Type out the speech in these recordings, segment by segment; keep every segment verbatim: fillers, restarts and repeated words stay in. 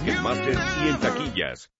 Ticketmaster y en taquillas.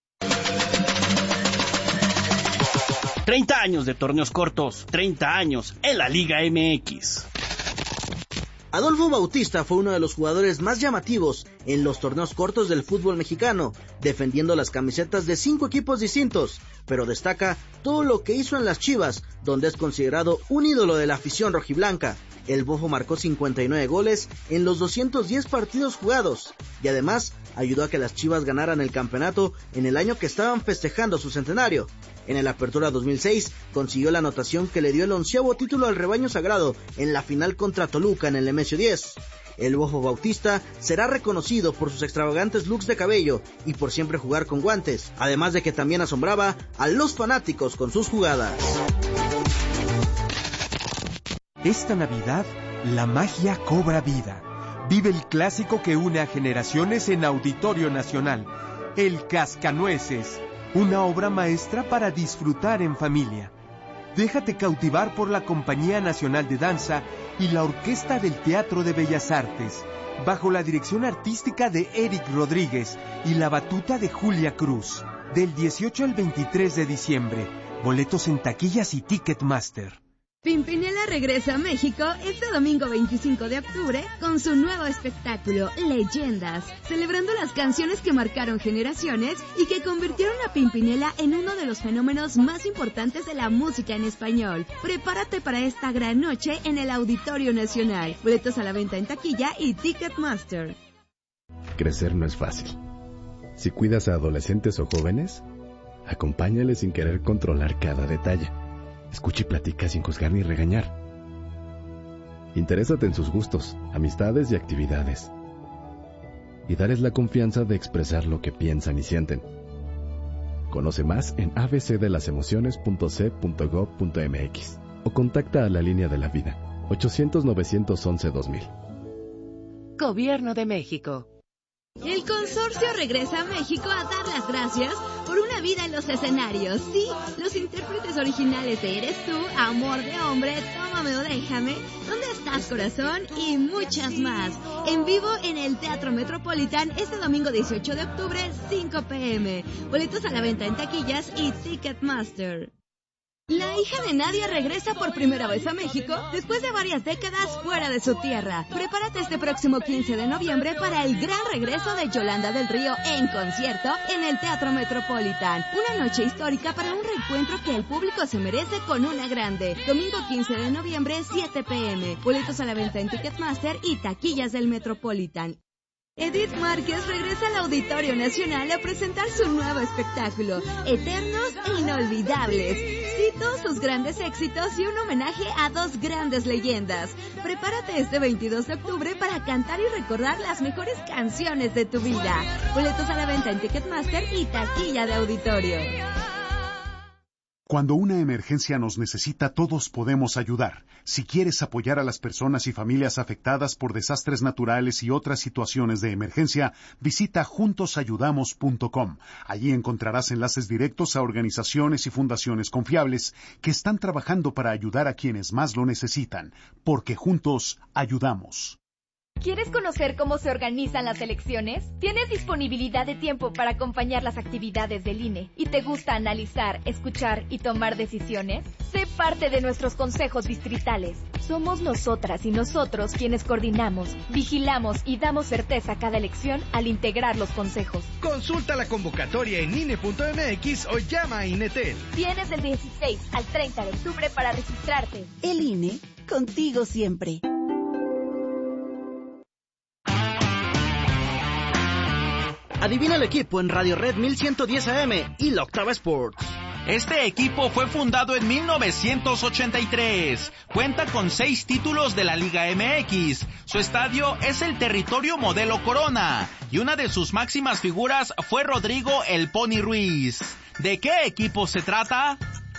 treinta años de torneos cortos, treinta años en la Liga M X. Adolfo Bautista fue uno de los jugadores más llamativos en los torneos cortos del fútbol mexicano, defendiendo las camisetas de cinco equipos distintos, pero destaca todo lo que hizo en las Chivas, donde es considerado un ídolo de la afición rojiblanca. El Bofo marcó cincuenta y nueve goles en los doscientos diez partidos jugados, y además ayudó a que las Chivas ganaran el campeonato en el año que estaban festejando su centenario. En el Apertura dos mil seis consiguió la anotación que le dio el onceavo título al rebaño sagrado en la final contra Toluca en el Nemesio diez. El Bofo Bautista será reconocido por sus extravagantes looks de cabello y por siempre jugar con guantes, además de que también asombraba a los fanáticos con sus jugadas. Esta Navidad, la magia cobra vida. Vive el clásico que une a generaciones en Auditorio Nacional, El Cascanueces, una obra maestra para disfrutar en familia. Déjate cautivar por la Compañía Nacional de Danza y la Orquesta del Teatro de Bellas Artes, bajo la dirección artística de Eric Rodríguez y la batuta de Julia Cruz, del dieciocho al veintitrés de diciembre. Boletos en taquillas y Ticketmaster. Pimpinela regresa a México este domingo veinticinco de octubre con su nuevo espectáculo, Leyendas, celebrando las canciones que marcaron generaciones y que convirtieron a Pimpinela en uno de los fenómenos más importantes de la música en español. Prepárate para esta gran noche en el Auditorio Nacional. Boletos a la venta en taquilla y Ticketmaster. Crecer no es fácil. Si cuidas a adolescentes o jóvenes, acompáñales sin querer controlar cada detalle. Escucha y platica sin juzgar ni regañar. Interésate en sus gustos, amistades y actividades. Y darles la confianza de expresar lo que piensan y sienten. Conoce más en a b c de las emociones punto c punto gob punto m x o contacta a la línea de la vida ochocientos novecientos once dos mil. Gobierno de México. El consorcio regresa a México a dar las gracias por una vida en los escenarios. Sí, los intérpretes originales de Eres Tú, Amor de Hombre, Tómame o Déjame, ¿Dónde estás, corazón? Y muchas más. En vivo en el Teatro Metropolitan este domingo dieciocho de octubre, cinco p m Boletos a la venta en taquillas y Ticketmaster. La hija de Nadia regresa por primera vez a México después de varias décadas fuera de su tierra. Prepárate este próximo quince de noviembre para el gran regreso de Yolanda del Río en concierto en el Teatro Metropolitan. Una noche histórica para un reencuentro que el público se merece con una grande. Domingo quince de noviembre, siete p m Boletos a la venta en Ticketmaster y taquillas del Metropolitan. Edith Márquez regresa al Auditorio Nacional a presentar su nuevo espectáculo, Eternos e Inolvidables. Cito sus grandes éxitos y un homenaje a dos grandes leyendas. Prepárate este veintidós de octubre para cantar y recordar las mejores canciones de tu vida. Boletos a la venta en Ticketmaster y taquilla de auditorio. Cuando una emergencia nos necesita, todos podemos ayudar. Si quieres apoyar a las personas y familias afectadas por desastres naturales y otras situaciones de emergencia, visita juntos ayudamos punto com. Allí encontrarás enlaces directos a organizaciones y fundaciones confiables que están trabajando para ayudar a quienes más lo necesitan, porque juntos ayudamos. ¿Quieres conocer cómo se organizan las elecciones? ¿Tienes disponibilidad de tiempo para acompañar las actividades del I N E y te gusta analizar, escuchar y tomar decisiones? Sé parte de nuestros consejos distritales. Somos nosotras y nosotros quienes coordinamos, vigilamos y damos certeza a cada elección al integrar los consejos. Consulta la convocatoria en I N E punto m x o llama a INETEL. Tienes del dieciséis al treinta de octubre para registrarte. El I N E, contigo siempre. Adivina el equipo en Radio Red mil ciento diez A M y la Octava Sports. Este equipo fue fundado en mil novecientos ochenta y tres. Cuenta con seis títulos de la Liga M X. Su estadio es el Territorio Modelo Corona. Y una de sus máximas figuras fue Rodrigo El Pony Ruiz. ¿De qué equipo se trata?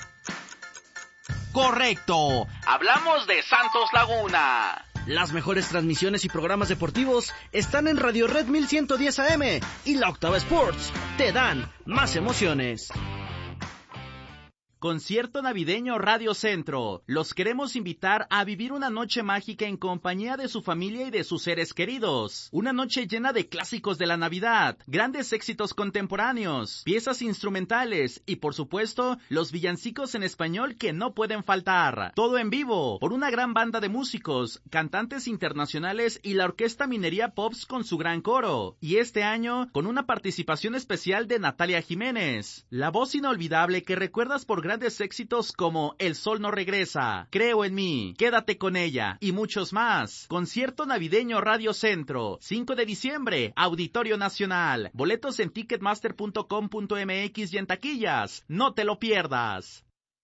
Correcto. Hablamos de Santos Laguna. Las mejores transmisiones y programas deportivos están en Radio Red mil ciento diez A M y la Octava Sports. Te dan más emociones. Concierto Navideño Radio Centro. Los queremos invitar a vivir una noche mágica en compañía de su familia y de sus seres queridos. Una noche llena de clásicos de la Navidad, grandes éxitos contemporáneos, piezas instrumentales y, por supuesto, los villancicos en español que no pueden faltar. Todo en vivo, por una gran banda de músicos, cantantes internacionales y la Orquesta Minería Pops con su gran coro. Y este año, con una participación especial de Natalia Jiménez, la voz inolvidable que recuerdas por grandes éxitos como El Sol No Regresa, Creo en Mí, Quédate con Ella y muchos más. Concierto Navideño Radio Centro, cinco de diciembre, Auditorio Nacional. Boletos en ticketmaster punto com punto m x y en taquillas. No te lo pierdas.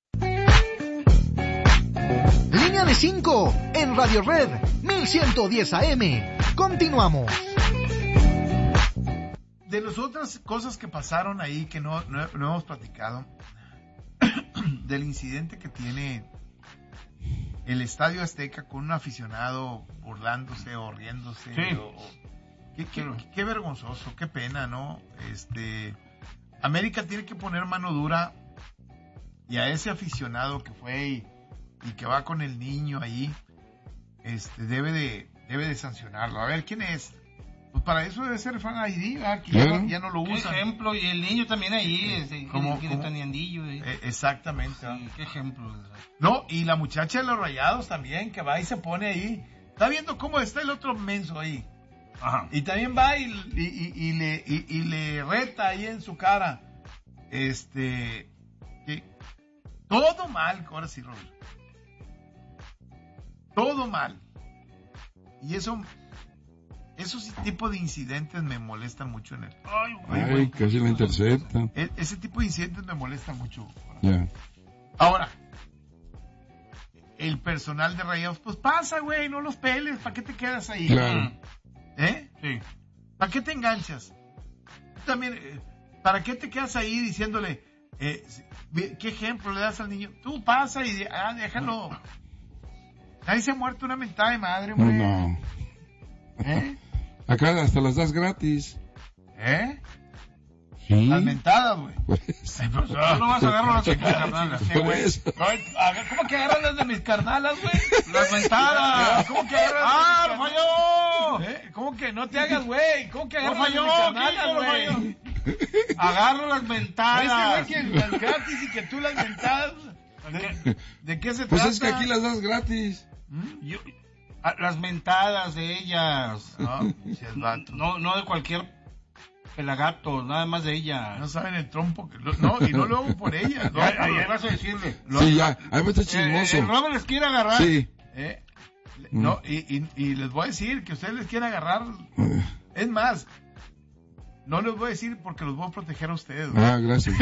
Línea de cinco en Radio Red mil ciento diez A M. Continuamos. De las otras cosas que pasaron ahí que no, no, no hemos platicado, del incidente que tiene el Estadio Azteca con un aficionado burlándose o riéndose. Sí. O, o, qué, qué, qué vergonzoso, qué pena, ¿no? Este, América tiene que poner mano dura y a ese aficionado que fue y, y que va con el niño ahí, este, debe de, debe de sancionarlo. A ver, ¿quién es? Pues para eso debe ser el Fan I D, ¿verdad? Que claro. ya, ya no lo usan. Qué ejemplo, y el niño también ahí, este, como Taniandillo. Eh, exactamente. Sí, qué ejemplo. No, y la muchacha de los Rayados también, que va y se pone ahí. Está viendo cómo está el otro menso ahí. Ajá. Y también va y, y, y, y, le, y, y le reta ahí en su cara. Este... Que, todo mal, ahora sí, Robert. Todo mal. Y eso... Esos tipos de incidentes me molestan mucho en el... Ay, güey, Ay güey, casi la interceptan. E- ese tipo de incidentes me molestan mucho. Ya. Yeah. Ahora, el personal de Rayados, pues pasa, güey, no los peles, ¿para qué te quedas ahí? Claro. ¿Eh? Sí. ¿Para qué te enganchas? También, eh, ¿para qué te quedas ahí diciéndole, eh, qué ejemplo le das al niño? Tú pasa y ah, déjalo. Nadie se ha muerto una mentada de madre, güey. No. ¿Eh? Acá hasta las das gratis. ¿Eh? Sí. Las mentadas, güey. Pues, Ay, pues, no, no vas a agarrar las de mis carnalas. ¿Qué, güey? ¿Cómo que agarras las de mis carnalas, güey? Las mentadas. ¿Cómo que agarras ¡Ah, las de mis mis falló! ¿Eh? ¿Cómo que no te hagas, güey? ¿Cómo que agarras no falló, las de mis carnalas, güey? Agarro las mentadas. Ese güey que las gratis y que tú las mentadas. ¿De, ¿de qué se pues trata? Pues es que aquí las das gratis. ¿Mm? Yo... Las mentadas de ellas. No, si es vato. No, no de cualquier pelagato, nada más de ella. No saben el trompo. Que lo, no, y no lo hago por ella. No, ahí vas a decirle. Sí, ya, ahí va a estar chismoso. Eh, el Robert les quiere agarrar. Sí. Eh, no, y, y, y les voy a decir que ustedes les quieren agarrar. Es más, no les voy a decir porque los voy a proteger a ustedes. ¿No? Ah, gracias.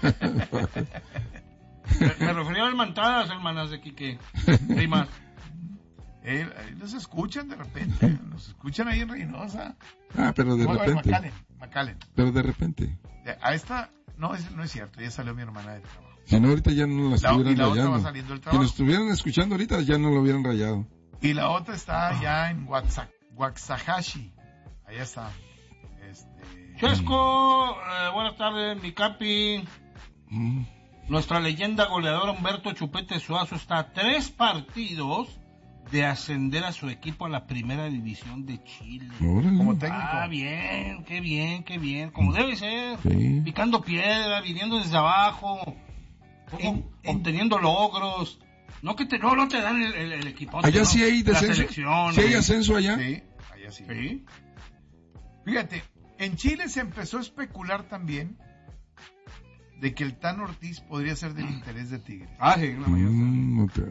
me, me refería a las mentadas, hermanas de Quique. Primas. Eh, nos escuchan de repente, nos escuchan ahí en Reynosa. Ah, pero de no, repente. Macalen, Macalen. Pero de repente. A esta, no, es, no es cierto, ya salió mi hermana de trabajo. Si no, ahorita ya no la estuvieran la, y la rayando. Otra va saliendo del Si trabajo. nos estuvieran escuchando ahorita ya no lo hubieran rayado. Y la otra está ya en Waxahachie. Waxahachie. Allá está. Este... Chesco, eh, buenas tardes, mi capi. Mm. Nuestra leyenda goleadora Humberto Chupete Suazo está a tres partidos de ascender a su equipo a la primera división de Chile. Órale. Como técnico. Ah, bien, qué bien, qué bien, como debe ser. Sí. Picando piedra, viniendo desde abajo, en, en, obteniendo logros. No que te, no, no te dan el, el, el equipo. Allá ¿no? sí hay descenso. ¿Sí hay ascenso allá? Sí, allá sí. Sí. Fíjate, en Chile se empezó a especular también de que el Tan Ortiz podría ser del interés de Tigres. Ah, sí, la mayoría. Mm, okay.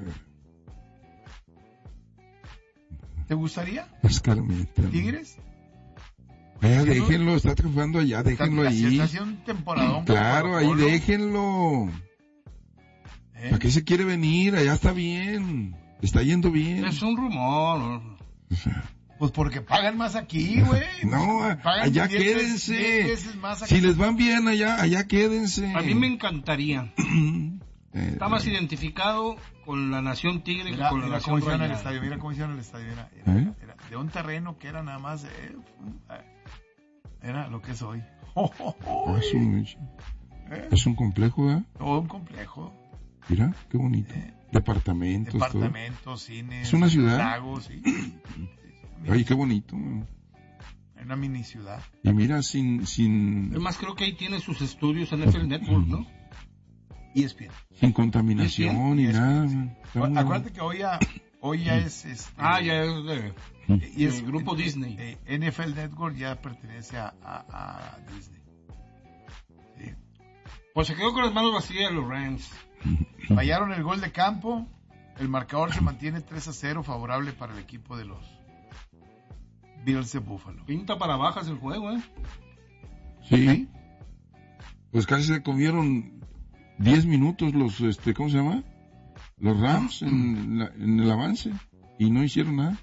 ¿Te gustaría? Escarmienta. ¿Tigres? Vaya, déjenlo, está triunfando allá, déjenlo está, ahí. Está haciendo un temporadón. Claro, ahí déjenlo. ¿Eh? ¿Para qué se quiere venir? Allá está bien. Está yendo bien. Es un rumor. Pues porque pagan más aquí, güey. No, pagan allá diez quédense. Veces, veces más aquí. Si les van bien allá, allá quédense. A mí me encantaría. Está más identificado con la nación tigre mira, que con la mira nación cómo rayada. el estadio, mira cómo hicieron el estadio. Era, era, ¿Eh? era de un terreno que era nada más... Eh, era lo que es hoy. Es un, ¿Eh? es un complejo, ¿eh? Todo un complejo. Mira, qué bonito. Eh, departamentos. Departamentos, todo. Cines. Es una ciudad. Lagos, sí. Ay, qué bonito. Es una mini ciudad. Y mira, sin... sin... Además, creo que ahí tiene sus estudios en N F L Network, ¿no? Y es bien. Sin contaminación ni nada. Bueno, acuérdate que hoy ya, hoy ya es... Este, ah, ya es de... Y es el grupo eh, Disney. Eh, N F L Network ya pertenece a, a, a Disney. Sí. Pues se quedó con las manos vacías los Rams. Fallaron el gol de campo. El marcador se mantiene tres a cero favorable para el equipo de los Bills de Buffalo. Pinta para bajas el juego, ¿eh? Sí. ¿Sí? Pues casi se comieron diez minutos los, este, ¿cómo se llama? Los Rams en, la, en el avance. Y no hicieron nada.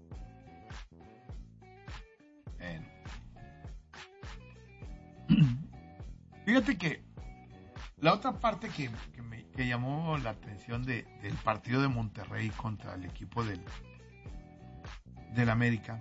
Fíjate que la otra parte que, que me que llamó la atención de, del partido de Monterrey contra el equipo del del América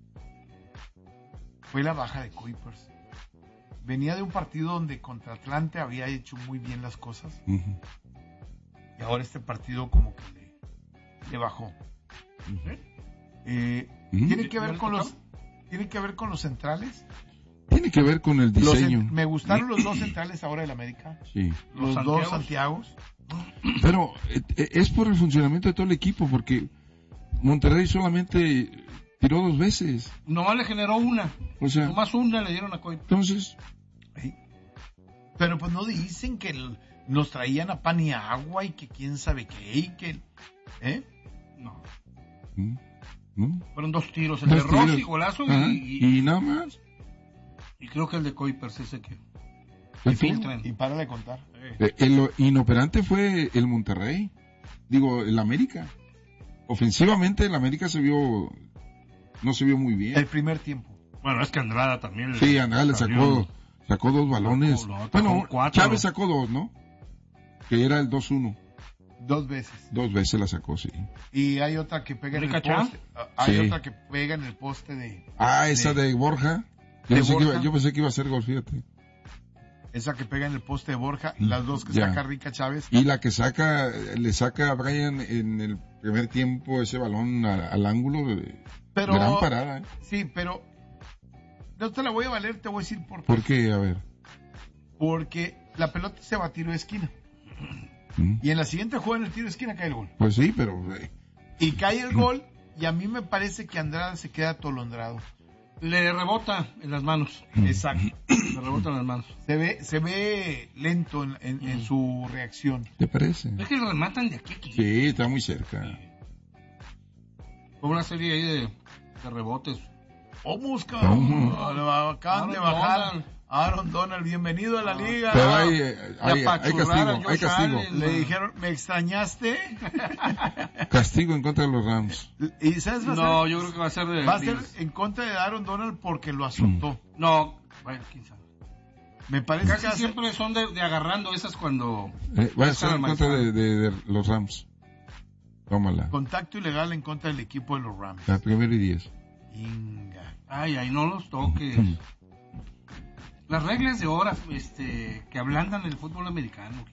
fue la baja de Kuipers. Venía de un partido donde contra Atlante había hecho muy bien las cosas, uh-huh. y ahora este partido como que le, le bajó. Uh-huh. Eh, uh-huh. Tiene que ver con los tiene que ver con los centrales. Tiene que ver con el diseño. Los, me gustaron los dos centrales ahora del América. Sí. Los, los dos Santiagos. Pero eh, es por el funcionamiento de todo el equipo, porque Monterrey solamente tiró dos veces. Nomás le generó una. O sea, nomás una le dieron a Coy. Entonces. ¿Sí? Pero pues no dicen que el, nos traían a pan y agua y que quién sabe qué y que. ¿Eh? No. ¿Mm? ¿Mm? Fueron dos tiros. El dos de Rossi, tiros. Golazo ah, y, y. Y nada más. Y creo que el de Kuipers ese que... Y, y para de contar. Eh, el inoperante fue el Monterrey. Digo, el América. Ofensivamente el América se vio... No se vio muy bien. El primer tiempo. Bueno, es que Andrada también... Sí, Andrada le sacó, sacó dos balones. Sacó, no, bueno, cuatro. Chávez sacó dos, ¿no? Que era el dos uno. Dos veces. Dos veces la sacó, sí. Y hay otra que pega en el poste. Hay sí. otra que pega en el poste de... Ah, esa de, de Borja. Yo pensé, iba, yo pensé que iba a ser gol, fíjate. Esa que pega en el poste de Borja, las dos que ya. saca Rica Chávez. Y la que saca, le saca a Brian en el primer tiempo ese balón a, al ángulo. De, pero, gran parada. ¿eh? Sí, pero no te la voy a valer, te voy a decir por qué. ¿Por qué? A ver. Porque la pelota se va a tiro de esquina. ¿Mm? Y en la siguiente jugada en el tiro de esquina cae el gol. Pues sí, pero... Eh. Y cae el gol y a mí me parece que Andrada se queda atolondrado. Le rebota en las manos. Exacto. Le rebota en las manos. Se ve, se ve lento en, en, en su reacción. ¿Te parece? Es que lo rematan de aquí a aquí. Sí, está muy cerca. Fue una serie ahí de, de rebotes. ¡Oh, Musca! Oh, lo acaban Aaron de bajar. Donald. Aaron Donald, bienvenido a la liga. Pero hay, hay, hay castigo, hay castigo. Allen. Le dijeron, ¿me extrañaste? Castigo en contra de los Rams. ¿Y sabes, va a no, ser, yo creo que va a ser de... Va a ser en contra de Aaron Donald porque lo azotó. Mm. No, bueno, quién sabe. Me parece Casi que hace... siempre son de, de agarrando esas cuando... Eh, va a ser en contra de, de, de los Rams. Tómala. Contacto ilegal en contra del equipo de los Rams. La primera y diez. Inga. Ay, ay, no los toques. Las reglas de ahora, este, que ablandan el fútbol americano.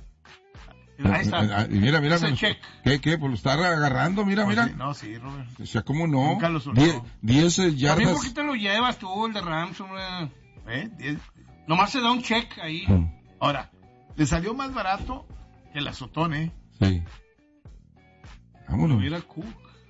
Ahí está. Mira, mira, mira. ¿Qué, qué? Pues lo está agarrando, mira, pues mira. Sí, no, sí, Robert. O sea, ¿cómo no? Nunca lo soltó. diez yardas. ¿Por qué te lo llevas tú, el de Rams, hombre? ¿Eh? diez. Nomás se da un check ahí. Ahora, le salió más barato que el azotón, ¿eh? Sí. Vámonos. Mira Cook.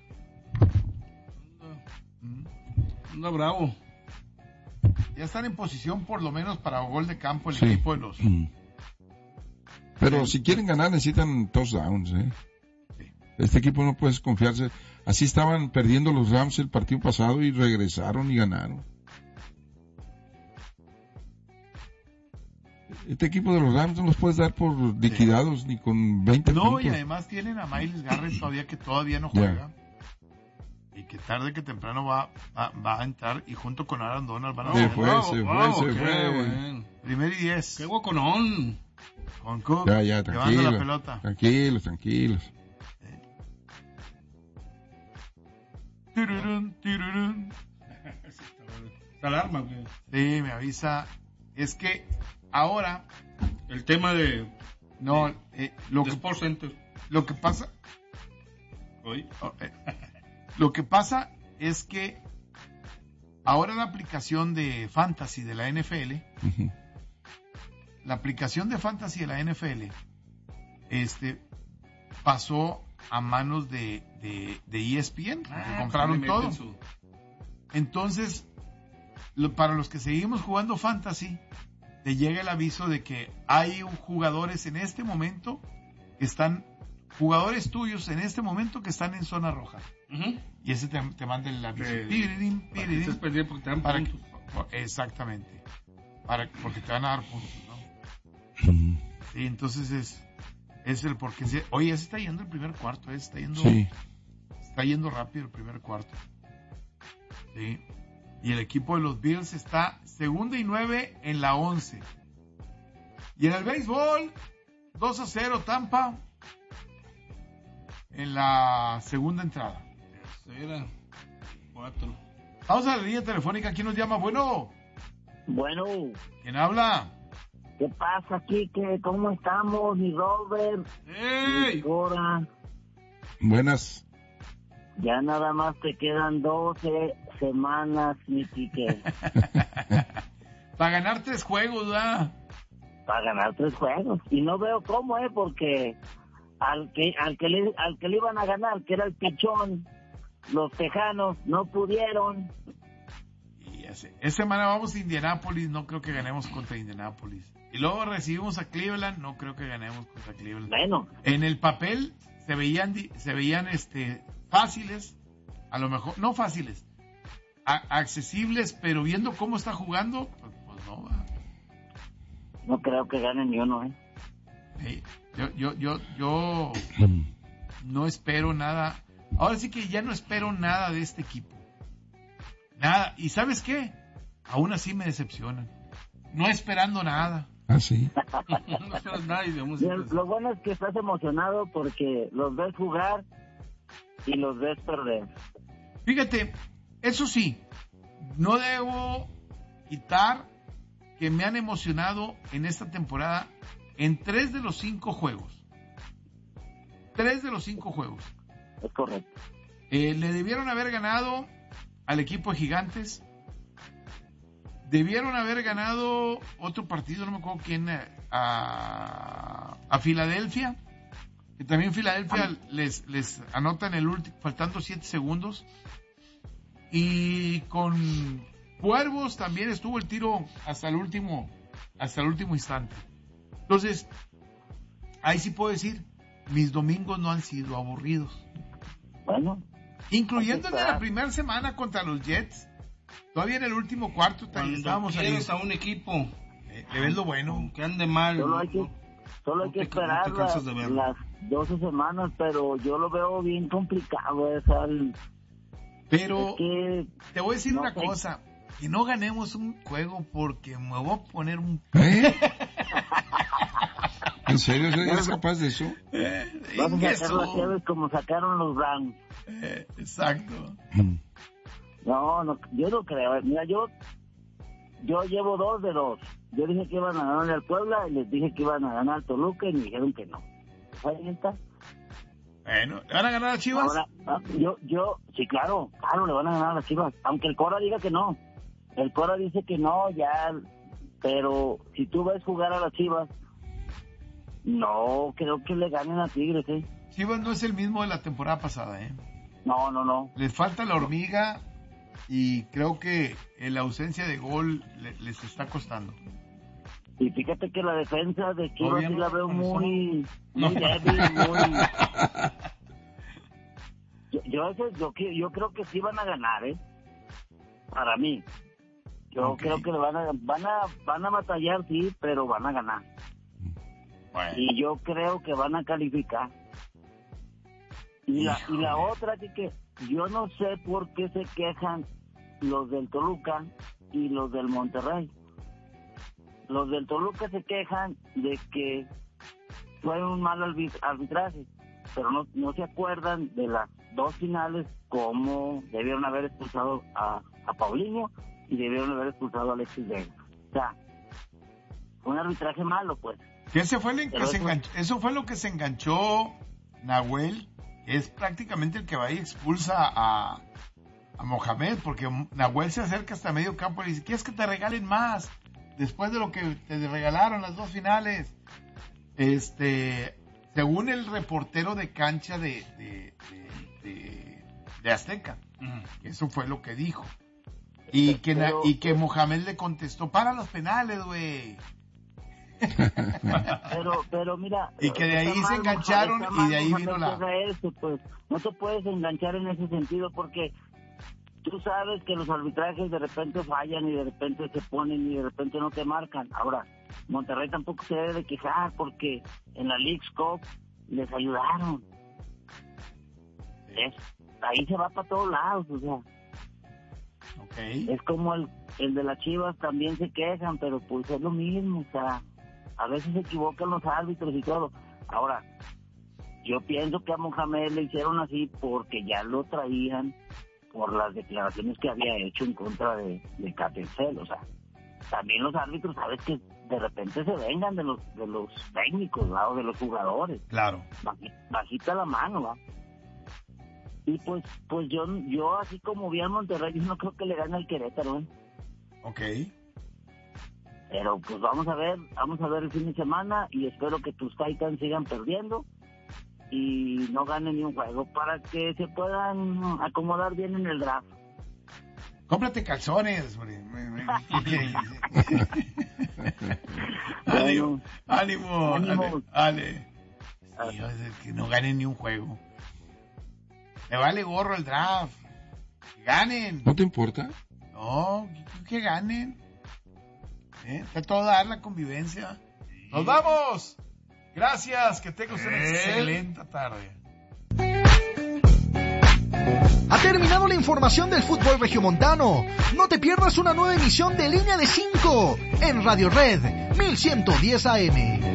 Anda, anda bravo. Ya están en posición por lo menos para gol de campo el sí. equipo de los... Mm. Pero sí. Si quieren ganar necesitan touchdowns, ¿eh? Sí. Este equipo no puede confiarse. Así estaban perdiendo los Rams el partido pasado y regresaron y ganaron. Este equipo de los Rams no los puedes dar por liquidados sí. ni con veinte no, puntos. Y además tienen a Myles Garrett todavía que todavía no juega. Yeah. Y que tarde que temprano va, va, va a entrar y junto con Aaron Donald van a... Se fue, wow, se wow, fue, se fue. Bueno. Primer y diez. ¡Qué guaconón! Con Cook, ya, ya, tranquilo, la pelota. Tranquilos, tranquilos. Eh. Tirurun, tirurun. Alarma, güey. Sí, me avisa. Es que ahora... El tema de... No, eh, lo, de que, Sports Center. lo que pasa... Oye. Oh, eh, lo que pasa es que ahora la aplicación de Fantasy de la N F L, uh-huh. la aplicación de Fantasy de la N F L, este, pasó a manos de, de, de E S P N, ah, que compraron todo. Su... Entonces, lo, para los que seguimos jugando Fantasy, te llega el aviso de que hay jugadores en este momento que están, jugadores tuyos en este momento que están en zona roja. Uh-huh. Y ese te, te manda el aviso. Eh, pirirín, pirirín, para que porque te dan para puntos. Que, exactamente. Para, porque te van a dar puntos, ¿no? Uh-huh. Sí, entonces es, es el porque se, oye, se está yendo el primer cuarto, eh, se está yendo, sí. está yendo rápido el primer cuarto. Sí. Y el equipo de los Bills está segunda y nueve en la once. Y en el béisbol, dos a cero Tampa en la segunda entrada. Tercera, cuatro. Vamos a la línea telefónica. ¿Quién nos llama? Bueno. Bueno. ¿Quién habla? ¿Qué pasa, Kike? ¿Cómo estamos, mi Robert? ¡Ey! Mi Cora. Buenas. Ya nada más te quedan doce semanas, mi Kike. Para ganar tres juegos, ¿verdad? Para ganar tres juegos. Y no veo cómo, ¿eh? Porque al que al que le, al que le iban a ganar, que era el pichón, los tejanos, no pudieron. Y ese, esa semana vamos a Indianápolis, no creo que ganemos contra Indianápolis. Y luego recibimos a Cleveland, no creo que ganemos contra Cleveland. Bueno. En el papel se veían, se veían este fáciles, a lo mejor, no fáciles, a, accesibles, pero viendo cómo está jugando, pues, pues no va. No creo que gane ni uno, ¿eh? Sí, yo, yo, yo, yo no espero nada. Ahora sí que ya no espero nada de este equipo. Nada. ¿Y sabes qué? Aún así me decepcionan. No esperando nada. ¿Ah, sí? No esperas nada y de música. Lo bueno es que estás emocionado porque los ves jugar y los ves perder. Fíjate, eso sí, no debo quitar que me han emocionado en esta temporada en tres de los cinco juegos. Tres de los cinco juegos. Es correcto. Eh, le debieron haber ganado al equipo de Gigantes. Debieron haber ganado otro partido, no me acuerdo quién, a, a Filadelfia. Que también Filadelfia les, les anota en el último, faltando siete segundos. Y con Cuervos también estuvo el tiro hasta el último, hasta el último instante. Entonces, ahí sí puedo decir, mis domingos no han sido aburridos. Bueno. Incluyendo en la primera semana contra los Jets. Todavía en el último cuarto también estábamos ahí. A un equipo, eh, le ves lo bueno. Que ande mal. Solo hay que, no, solo hay no que te, esperar no las, las doce semanas, pero yo lo veo bien complicado. Eh, el, pero que, te voy a decir no una sé. cosa. Que no ganemos un juego porque me voy a poner un... ¿Eh? ¿En serio? ¿Eres capaz de eso? Eh, Vamos a sacar las llaves como sacaron los Rams. Eh, exacto. No, no, yo no creo. Mira, yo yo llevo dos de dos. Yo dije que iban a ganar al Puebla y les dije que iban a ganar al Toluca y me dijeron que no. Ahí está. Bueno, ¿le van a ganar a Chivas? Ahora, yo, yo, sí, claro, claro, le van a ganar a las Chivas. Aunque el Cora diga que no. El Cora dice que no, ya, pero si tú ves jugar a las Chivas, no creo que le ganen a Tigres, ¿eh? Chivas no es el mismo de la temporada pasada, ¿eh? No, no, no. Les falta la hormiga y creo que la ausencia de gol le, les está costando. Y fíjate que la defensa de Chivas sí la veo muy, no. muy débil, muy... Yo, yo, yo, yo creo que sí van a ganar, ¿eh? Para mí. Yo okay. creo que van a, van a van a batallar, sí, pero van a ganar. Bueno. Y yo creo que van a calificar. Y la, y la otra que, que yo no sé por qué se quejan los del Toluca y los del Monterrey. Los del Toluca se quejan de que fue un mal arbitraje, pero no, no se acuerdan de las dos finales, como debieron haber expulsado a, a Paulinho y debieron haber expulsado a Alexis Vega. O sea, un arbitraje malo, pues. Ese fue el que se enganchó, eso fue lo que se enganchó Nahuel, es prácticamente el que va y expulsa a, a Mohamed, porque Nahuel se acerca hasta medio campo y le dice, ¿quieres que te regalen más? Después de lo que te regalaron las dos finales. Este, según el reportero de cancha de, de, de, de, de Azteca, uh-huh. Eso fue lo que dijo. Y que, pero, y que Mohamed le contestó, para los penales, güey. Pero, pero mira, y que de ahí se mal, engancharon mal, y de ahí vino la... Eso, pues, no te puedes enganchar en ese sentido porque tú sabes que los arbitrajes de repente fallan y de repente se ponen y de repente no te marcan. Ahora, Monterrey tampoco se debe de quejar porque en la Leagues Cup les ayudaron. Es, ahí se va para todos lados, o sea. Okay. Es como el, el de las Chivas, también se quejan, pero pues es lo mismo, o sea, a veces se equivocan los árbitros y todo. Ahora, yo pienso que a Mohamed le hicieron así porque ya lo traían por las declaraciones que había hecho en contra de, de Catencel, o sea, también los árbitros, sabes que de repente se vengan de los de los técnicos, ¿no? O de los jugadores. Claro. Bajita, bajita la mano, ¿va? Y pues pues yo yo así como vi al Monterrey, yo no creo que le gane al Querétaro, ¿eh? Ok. Pero pues vamos a ver, vamos a ver el fin de semana y espero que tus Titans sigan perdiendo y no ganen ni un juego para que se puedan acomodar bien en el draft. Cómprate calzones, hombre. ánimo, ánimo, ánimo, Ale. Sí, que no ganen ni un juego. Me vale gorro el draft. Que ganen. ¿No te importa? No, que, que ganen. ¿Eh? Está todo dar la convivencia. Sí. ¡Nos vamos! Gracias, que tengas una ¿Eh? excelente tarde. Ha terminado la información del fútbol regiomontano. No te pierdas una nueva emisión de Línea de cinco en Radio Red mil ciento diez A M.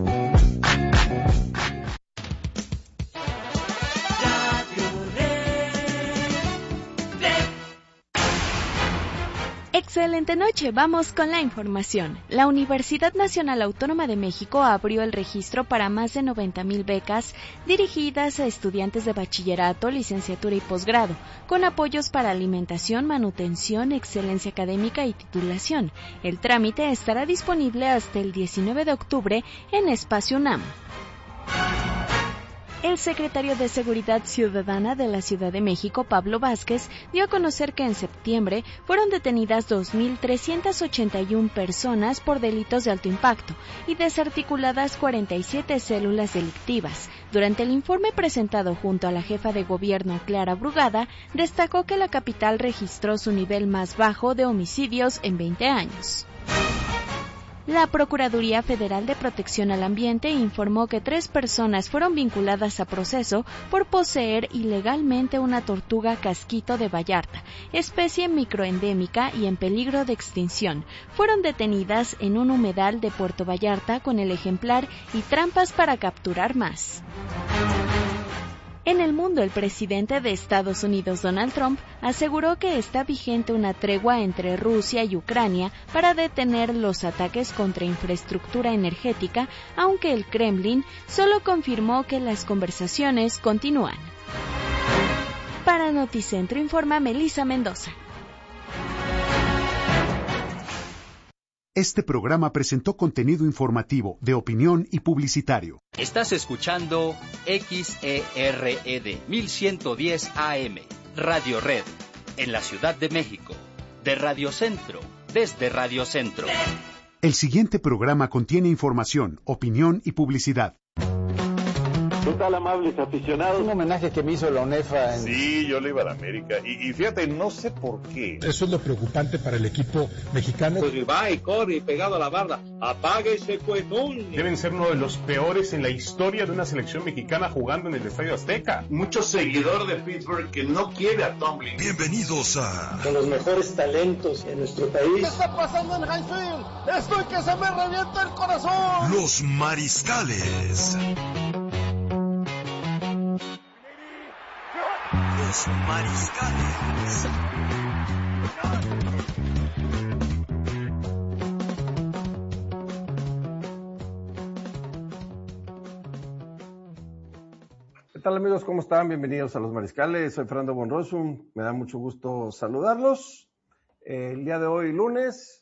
Excelente noche, vamos con la información. La Universidad Nacional Autónoma de México abrió el registro para más de noventa mil becas dirigidas a estudiantes de bachillerato, licenciatura y posgrado, con apoyos para alimentación, manutención, excelencia académica y titulación. El trámite estará disponible hasta el diecinueve de octubre en Espacio UNAM. El secretario de Seguridad Ciudadana de la Ciudad de México, Pablo Vázquez, dio a conocer que en septiembre fueron detenidas dos mil trescientas ochenta y una personas por delitos de alto impacto y desarticuladas cuarenta y siete células delictivas. Durante el informe presentado junto a la jefa de gobierno, Clara Brugada, destacó que la capital registró su nivel más bajo de homicidios en veinte años. La Procuraduría Federal de Protección al Ambiente informó que tres personas fueron vinculadas a proceso por poseer ilegalmente una tortuga casquito de Vallarta, especie microendémica y en peligro de extinción. Fueron detenidas en un humedal de Puerto Vallarta con el ejemplar y trampas para capturar más. En el mundo, el presidente de Estados Unidos, Donald Trump, aseguró que está vigente una tregua entre Rusia y Ucrania para detener los ataques contra infraestructura energética, aunque el Kremlin solo confirmó que las conversaciones continúan. Para Noticentro informa Melissa Mendoza. Este programa presentó contenido informativo, de opinión y publicitario. Estás escuchando X E R E D mil ciento diez A M, Radio Red, en la Ciudad de México, de Radio Centro, desde Radio Centro. El siguiente programa contiene información, opinión y publicidad. ¿Qué tal, amables aficionados? Un homenaje que me hizo la UNEFA. En... Sí, yo le iba a la América. Y, y fíjate, no sé por qué. Eso es lo preocupante para el equipo mexicano. Pues va y corre y pegado a la barra. Apáguese, pues, no. Deben ser uno de los peores en la historia de una selección mexicana jugando en el Estadio Azteca. Mucho seguidor de Pittsburgh que no quiere a Tomlin. Bienvenidos a... Con los mejores talentos en nuestro país. ¿Qué está pasando en Highfield? Estoy que se me revienta el corazón. Los Mariscales. Los Mariscales. tal amigos? ¿Cómo están? Bienvenidos a Los Mariscales. Soy Fernando von Rossum. Me da mucho gusto saludarlos. Eh, el día de hoy, lunes,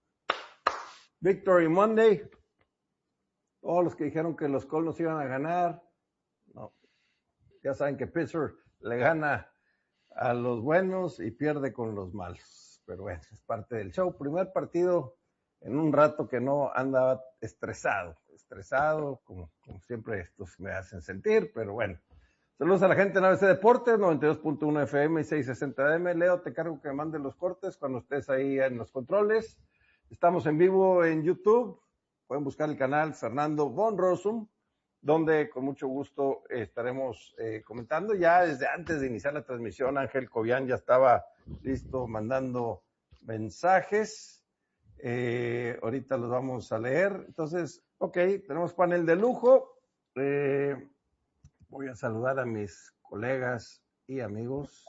Victory Monday. Todos los que dijeron que los Colts nos iban a ganar, no. Ya saben que Pittsburgh le gana a los buenos y pierde con los malos. Pero bueno, es parte del show. Primer partido en un rato que no andaba estresado. Estresado, como, como siempre estos me hacen sentir, pero bueno. Saludos a la gente en A B C Deportes, noventa y dos punto uno F M y seiscientos sesenta A M. Leo, te cargo que me manden los cortes cuando estés ahí en los controles. Estamos en vivo en YouTube. Pueden buscar el canal Fernando von Rossum, donde con mucho gusto eh, estaremos eh, comentando. Ya desde antes de iniciar la transmisión, Ángel Cobian ya estaba listo mandando mensajes. Eh, ahorita los vamos a leer. Entonces, ok, tenemos panel de lujo. Eh, voy a saludar a mis colegas y amigos.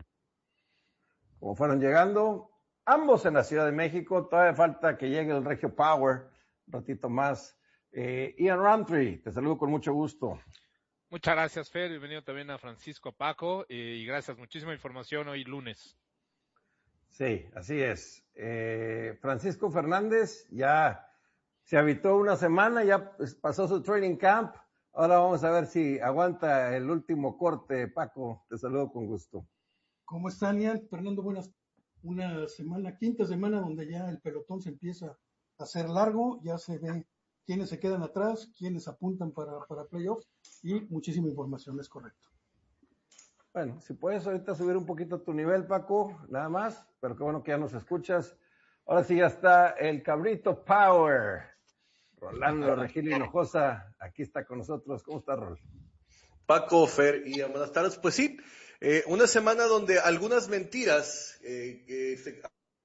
Como fueron llegando, ambos en la Ciudad de México. Todavía falta que llegue el Regio Power. Un ratito más. Eh, Ian Roundtree, te saludo con mucho gusto. Muchas gracias, Fer. Bienvenido también a Francisco Paco. Eh, y gracias, muchísima información hoy lunes. Sí, así es. Eh, Francisco Fernández ya se habitó una semana, ya pasó su training camp. Ahora vamos a ver si aguanta el último corte. Paco, te saludo con gusto. ¿Cómo están, Ian? Fernando, buenas. Una semana, quinta semana donde ya el pelotón se empieza a hacer largo, ya se ve quiénes se quedan atrás, quiénes apuntan para, para playoffs y muchísima información, es correcto. Bueno, si puedes ahorita subir un poquito tu nivel, Paco, nada más, pero qué bueno que ya nos escuchas. Ahora sí ya está el Cabrito Power. Rolando Regil Hinojosa, aquí está con nosotros. ¿Cómo está, Rol? Paco, Fer y buenas tardes. Pues sí, eh, una semana donde algunas mentiras eh, eh, se...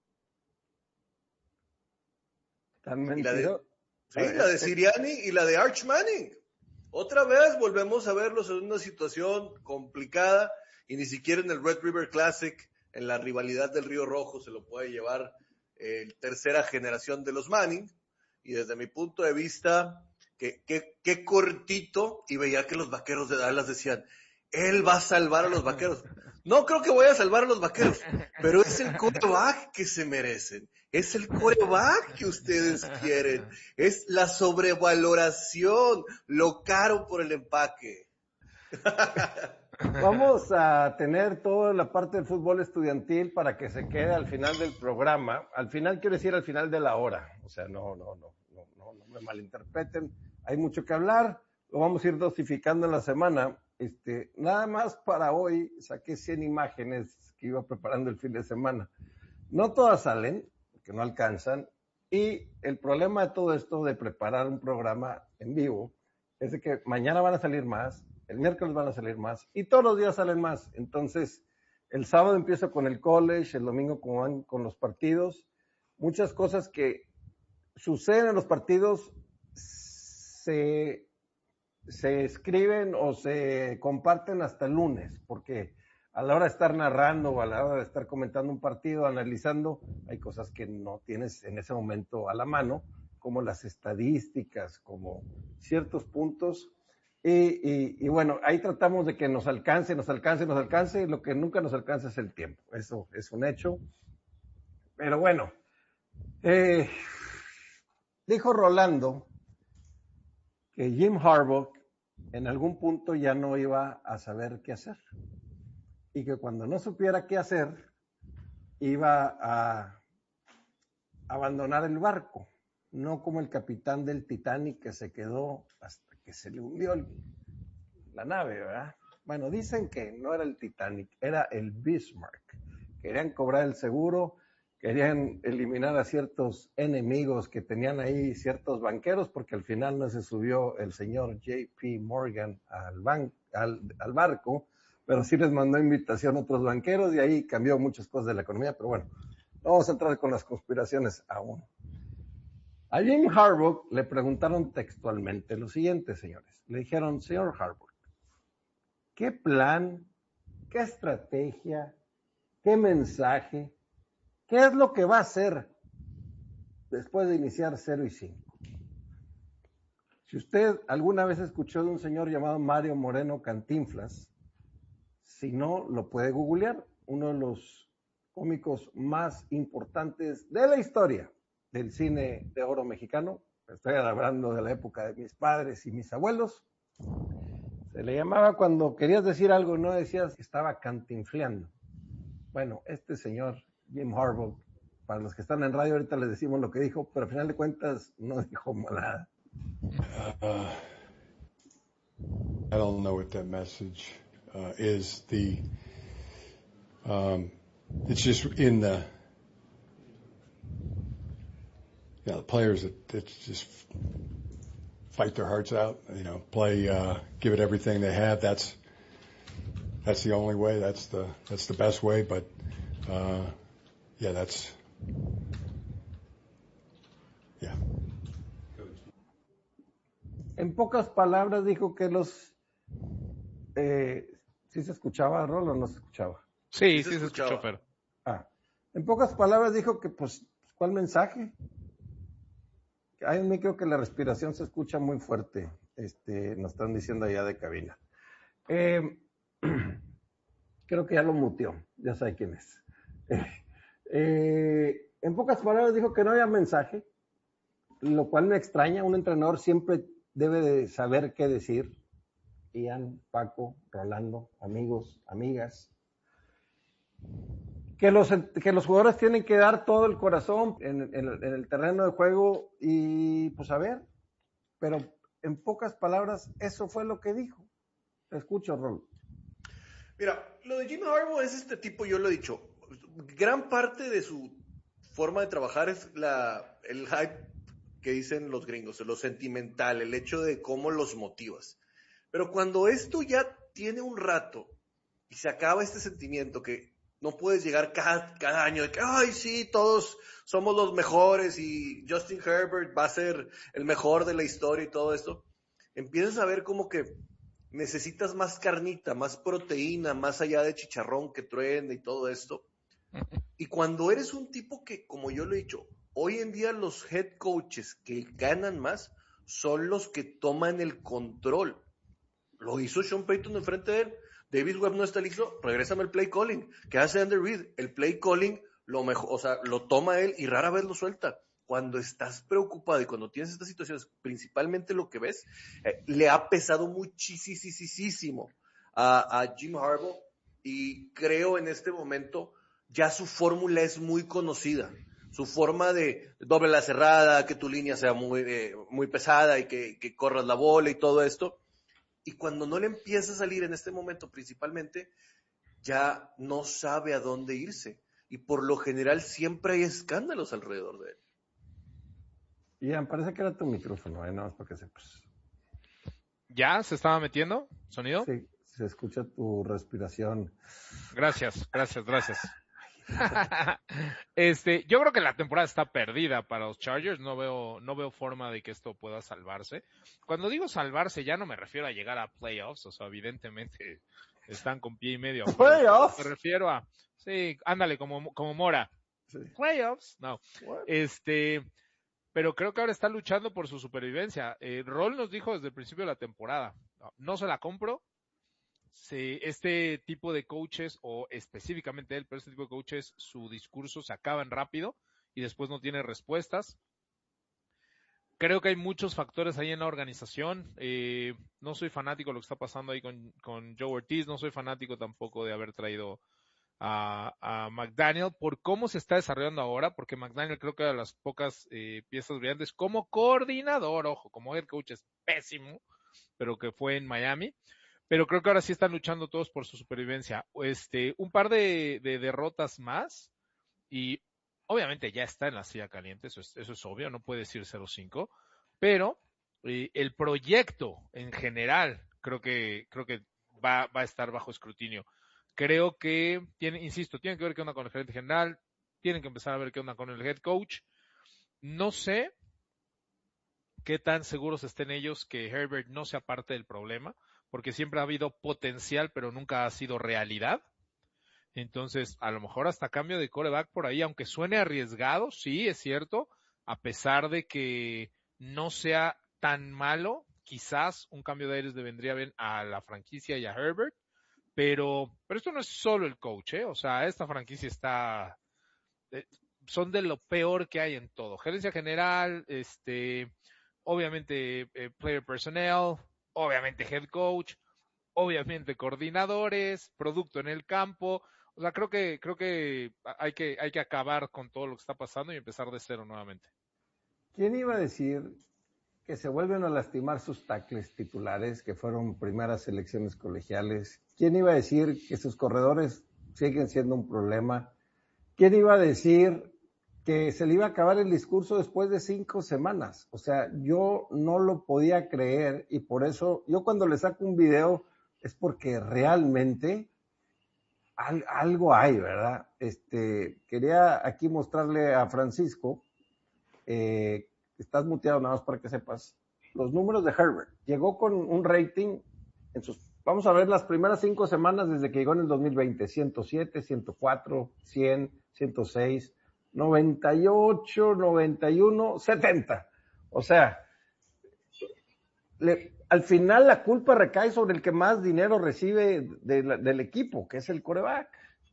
¿Tan y la de, sí, ver, la de Sirianni y la de Arch Manning. Otra vez volvemos a verlos en una situación complicada y ni siquiera en el Red River Classic, en la rivalidad del Río Rojo, se lo puede llevar eh, tercera generación de los Manning. Y desde mi punto de vista, que, que, que cortito, y veía que los Vaqueros de Dallas decían, él va a salvar a los Vaqueros. No creo que vaya a salvar a los Vaqueros, pero es el quarterback que se merecen. Es el quarterback que ustedes quieren. Es la sobrevaloración, lo caro por el empaque. Vamos a tener toda la parte del fútbol estudiantil para que se quede al final del programa. Al final quiero decir al final de la hora. O sea, no, no, no, no, no, no me malinterpreten. Hay mucho que hablar. Lo vamos a ir dosificando en la semana. Este, nada más para hoy saqué cien imágenes que iba preparando el fin de semana. No todas salen, porque no alcanzan. Y el problema de todo esto de preparar un programa en vivo es de que mañana van a salir más. El miércoles van a salir más y todos los días salen más. Entonces, el sábado empiezo con el college, el domingo como van con los partidos. Muchas cosas que suceden en los partidos se, se escriben o se comparten hasta el lunes, porque a la hora de estar narrando o a la hora de estar comentando un partido, analizando, hay cosas que no tienes en ese momento a la mano, como las estadísticas, como ciertos puntos. Y, y, y bueno, ahí tratamos de que nos alcance, nos alcance, nos alcance, y lo que nunca nos alcanza es el tiempo. Eso es un hecho. Pero bueno, eh, dijo Rolando que Jim Harbaugh en algún punto ya no iba a saber qué hacer. Y que cuando no supiera qué hacer, iba a abandonar el barco. No como el capitán del Titanic que se quedó hasta que se le hundió el, la nave, ¿verdad? Bueno, dicen que no era el Titanic, era el Bismarck. Querían cobrar el seguro, querían eliminar a ciertos enemigos que tenían ahí ciertos banqueros, porque al final no se subió el señor J P Morgan al, ban, al, al barco, pero sí les mandó invitación a otros banqueros y ahí cambió muchas cosas de la economía, pero bueno, no vamos a entrar con las conspiraciones aún. A Jim Harbaugh le preguntaron textualmente lo siguiente, señores. Le dijeron, señor Harbaugh, ¿qué plan, qué estrategia, qué mensaje, qué es lo que va a hacer después de iniciar cero y cinco? Si usted alguna vez escuchó de un señor llamado Mario Moreno Cantinflas, si no, lo puede googlear, uno de los cómicos más importantes de la historia del cine de oro mexicano. Estoy hablando de la época de mis padres y mis abuelos. Se le llamaba cuando querías decir algo, no decías que estaba cantinfleando. Bueno, este señor, Jim Harbaugh, para los que están en radio ahorita les decimos lo que dijo, pero al final de cuentas no dijo nada. Uh, I don't know what that message uh, is. The um, it's just in the you know, the players that, that just fight their hearts out. You know, play, uh, give it everything they have. That's that's the only way. That's the that's the best way. But uh, yeah, that's yeah. En pocas palabras dijo que los... Eh, ¿Sí se escuchaba, Rol, o no se escuchaba? Sí, sí, sí se, se escuchó, pero... Ah, en pocas palabras dijo que, pues, ¿cuál mensaje? A mí creo que la respiración se escucha muy fuerte, este, nos están diciendo allá de cabina. Eh, creo que ya lo muteó, ya sabe quién es. Eh, eh, en pocas palabras dijo que no había mensaje, lo cual me extraña. Un entrenador siempre debe de saber qué decir. Ian, Paco, Rolando, amigos, amigas. Que los, que los jugadores tienen que dar todo el corazón en, en, en el terreno de juego y pues a ver. Pero en pocas palabras, eso fue lo que dijo. Te escucho, Rol. Mira, lo de Jim Harbaugh es este tipo, yo lo he dicho. Gran parte de su forma de trabajar es la, el hype que dicen los gringos, lo sentimental, el hecho de cómo los motivas. Pero cuando esto ya tiene un rato y se acaba este sentimiento que no puedes llegar cada, cada año de que, ay, sí, todos somos los mejores y Justin Herbert va a ser el mejor de la historia y todo esto, empiezas a ver como que necesitas más carnita, más proteína, más allá de chicharrón que truene y todo esto. Y cuando eres un tipo que, como yo lo he dicho, hoy en día los head coaches que ganan más son los que toman el control. Lo hizo Sean Payton enfrente de él. David Webb no está listo, regrésame el play calling. ¿Qué hace Andy Reid? El play calling lo mejor, o sea, lo toma él y rara vez lo suelta. Cuando estás preocupado y cuando tienes estas situaciones, principalmente lo que ves, eh, le ha pesado muchísimo a, a Jim Harbaugh, y creo en este momento ya su fórmula es muy conocida. Su forma de doble la cerrada, que tu línea sea muy, eh, muy pesada y que, que corras la bola y todo esto. Y cuando no le empieza a salir en este momento principalmente, ya no sabe a dónde irse. Y por lo general siempre hay escándalos alrededor de él. Ian, parece que era tu micrófono, ¿eh? No, es porque se... Pues... ¿Ya se estaba metiendo sonido? Sí, se escucha tu respiración. Gracias, gracias, gracias. este, yo creo que la temporada está perdida para los Chargers. No veo, no veo forma de que esto pueda salvarse. Cuando digo salvarse, ya no me refiero a llegar a playoffs, o sea, evidentemente están con pie y medio. ¿Playoffs? Me refiero a, sí, ándale, como, como Mora. Sí. Playoffs, no. What? Este, pero creo que ahora está luchando por su supervivencia. Eh, Roll nos dijo desde el principio de la temporada, no, no se la compro. Sí, este tipo de coaches, o específicamente él, pero este tipo de coaches, su discurso se acaban rápido y después no tiene respuestas. Creo que hay muchos factores ahí en la organización. Eh, no soy fanático de lo que está pasando ahí con, con Joe Ortiz, no soy fanático tampoco de haber traído a, a McDaniel por cómo se está desarrollando ahora, porque McDaniel creo que era de las pocas eh, piezas brillantes como coordinador, ojo, como head coach es pésimo, pero que fue en Miami. Pero creo que ahora sí están luchando todos por su supervivencia. Este, un par de, de derrotas más y obviamente ya está en la silla caliente, eso es, eso es obvio, no puede decir cero cinco, pero eh, el proyecto en general creo que creo que va, va a estar bajo escrutinio. Creo que, tiene, insisto, tienen que ver qué onda con el gerente general, tienen que empezar a ver qué onda con el head coach. No sé qué tan seguros estén ellos que Herbert no sea parte del problema, porque siempre ha habido potencial, pero nunca ha sido realidad. Entonces, a lo mejor hasta cambio de quarterback por ahí, aunque suene arriesgado, sí, es cierto, a pesar de que no sea tan malo. Quizás un cambio de aires le vendría bien a la franquicia y a Herbert, pero, pero esto no es solo el coach, ¿eh? O sea, esta franquicia está, eh, son de lo peor que hay en todo. Gerencia general, este, obviamente eh, player personnel, obviamente head coach, obviamente coordinadores, producto en el campo. O sea, creo que, creo que hay que, hay que acabar con todo lo que está pasando y empezar de cero nuevamente. ¿Quién iba a decir que se vuelven a lastimar sus tackles titulares, que fueron primeras selecciones colegiales? ¿Quién iba a decir que sus corredores siguen siendo un problema? ¿Quién iba a decir que se le iba a acabar el discurso después de cinco semanas? O sea, yo no lo podía creer, y por eso, yo cuando le saco un video es porque realmente al, algo hay, ¿verdad? Este, quería aquí mostrarle a Francisco, eh, estás muteado nada más para que sepas, los números de Herbert. Llegó con un rating en sus, vamos a ver las primeras cinco semanas desde que llegó en el dos mil veinte, ciento siete, ciento cuatro, cien, ciento seis, noventa y ocho, noventa y uno, setenta. O sea, le, al final la culpa recae sobre el que más dinero recibe de la, del equipo, que es el quarterback.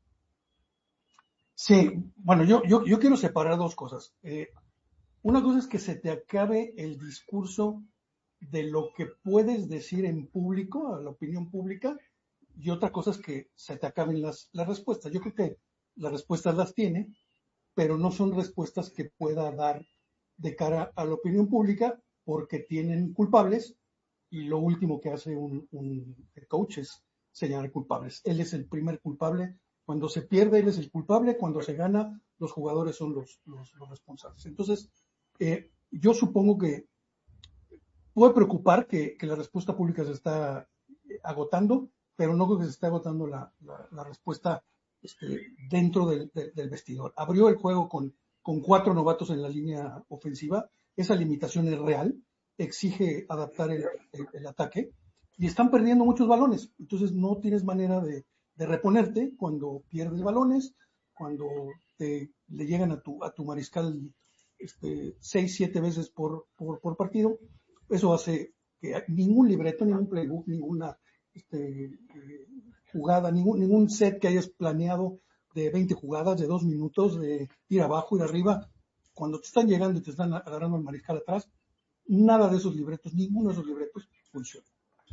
Sí, bueno, yo, yo, yo quiero separar dos cosas. Eh, Una cosa es que se te acabe el discurso de lo que puedes decir en público, a la opinión pública, y otra cosa es que se te acaben las, las respuestas. Yo creo que las respuestas las tiene, pero no son respuestas que pueda dar de cara a la opinión pública porque tienen culpables, y lo último que hace un, un coach es señalar culpables. Él es el primer culpable. Cuando se pierde, él es el culpable. Cuando se gana, los jugadores son los, los, los responsables. Entonces, Eh, yo supongo que puede preocupar que, que la respuesta pública se está agotando, pero no creo que se esté agotando la, la, la respuesta este, dentro del, del, del vestidor. Abrió el juego con, con cuatro novatos en la línea ofensiva. Esa limitación es real, exige adaptar el, el, el ataque, y están perdiendo muchos balones. Entonces no tienes manera de, de reponerte cuando pierdes balones, cuando te, le llegan a tu, a tu mariscal Este, seis, siete veces por, por, por partido. Eso hace que ningún libreto, ningún playbook, ninguna este, eh, jugada, ningún, ningún set que hayas planeado de veinte jugadas, de dos minutos, de ir abajo, ir arriba, cuando te están llegando y te están agarrando el mariscal atrás, nada de esos libretos, ninguno de esos libretos funciona.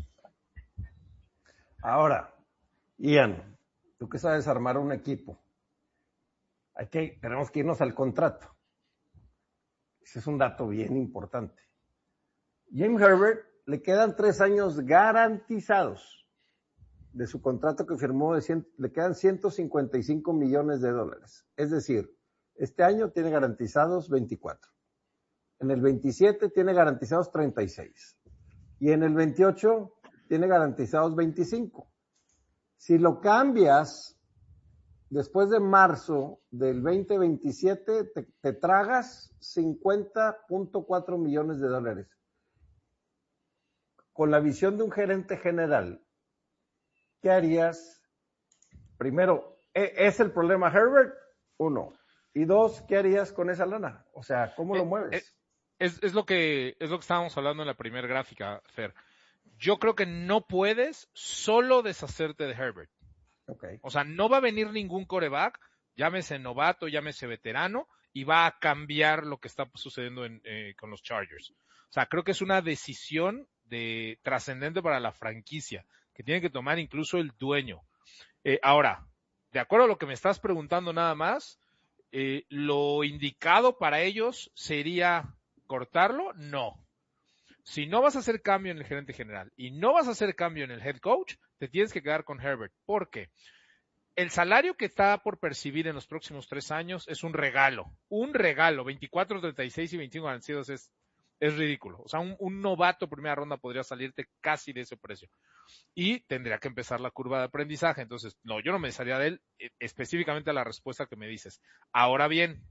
Ahora, Ian, tú que sabes armar un equipo, hay que, tenemos que irnos al contrato. Ese es un dato bien importante. James Herbert le quedan tres años garantizados de su contrato que firmó, de cien, le quedan ciento cincuenta y cinco millones de dólares. Es decir, este año tiene garantizados veinticuatro. En el veintisiete tiene garantizados treinta y seis. Y en el veintiocho tiene garantizados veinticinco. Si lo cambias después de marzo del veinte veintisiete, te, te tragas cincuenta punto cuatro millones de dólares. Con la visión de un gerente general, ¿qué harías? Primero, ¿es el problema Herbert? Uno. Y dos, ¿qué harías con esa lana? O sea, ¿cómo lo mueves? Es, es, es lo que es lo que estábamos hablando en la primera gráfica, Fer. Yo creo que no puedes solo deshacerte de Herbert. Okay. O sea, no va a venir ningún quarterback, llámese novato, llámese veterano, y va a cambiar lo que está sucediendo en, eh, con los Chargers. O sea, creo que es una decisión de trascendente para la franquicia, que tiene que tomar incluso el dueño. Eh, ahora, de acuerdo a lo que me estás preguntando nada más, eh, ¿lo indicado para ellos sería cortarlo? No. Si no vas a hacer cambio en el gerente general y no vas a hacer cambio en el head coach, te tienes que quedar con Herbert. ¿Por qué? El salario que está por percibir en los próximos tres años es un regalo. Un regalo. veinticuatro, treinta y seis y veinticinco garantizados es, es ridículo. O sea, un, un novato primera ronda podría salirte casi de ese precio. Y tendría que empezar la curva de aprendizaje. Entonces, no, yo no me desharía de él, específicamente a la respuesta que me dices. Ahora bien,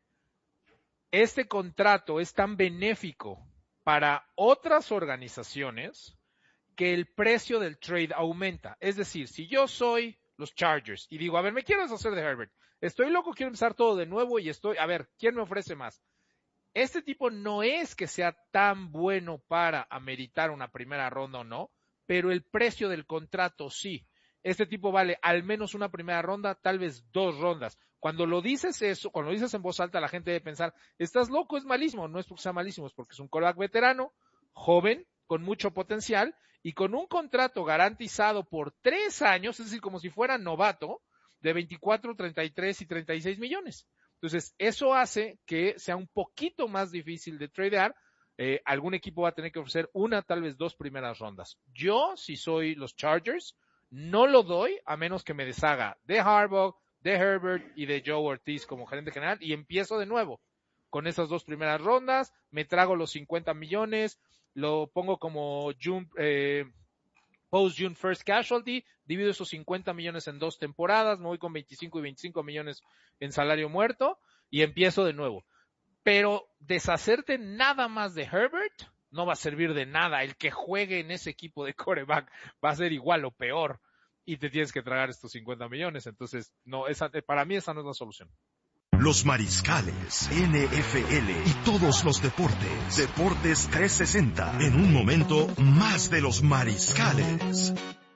este contrato es tan benéfico para otras organizaciones que el precio del trade aumenta. Es decir, si yo soy los Chargers y digo, a ver, me quiero deshacer de Herbert, estoy loco, quiero empezar todo de nuevo y estoy, a ver, ¿quién me ofrece más? este tipo no es que sea tan bueno para ameritar una primera ronda o no, pero el precio del contrato sí. Este tipo vale al menos una primera ronda, tal vez dos rondas. Cuando lo dices eso, cuando lo dices en voz alta, la gente debe pensar, estás loco, es malísimo. No es porque sea malísimo, es porque es un quarterback veterano, joven, con mucho potencial y con un contrato garantizado por tres años, es decir, como si fuera novato, de veinticuatro, treinta y tres y treinta y seis millones. Entonces, eso hace que sea un poquito más difícil de tradear. Eh, algún equipo va a tener que ofrecer una, tal vez dos primeras rondas. Yo, si soy los Chargers, no lo doy a menos que me deshaga de Harbaugh, de Herbert y de Joe Ortiz como gerente general y empiezo de nuevo con esas dos primeras rondas, me trago los cincuenta millones, lo pongo como June, eh, post June first casualty, divido esos cincuenta millones en dos temporadas, me voy con veinticinco y veinticinco millones en salario muerto y empiezo de nuevo. Pero deshacerte nada más de Herbert no va a servir de nada. El que juegue en ese equipo de quarterback va a ser igual o peor y te tienes que tragar estos cincuenta millones. Entonces, no, esa, para mí esa no es la solución. Los Mariscales, N F L y todos los deportes. Deportes trescientos sesenta. En un momento, más de los Mariscales.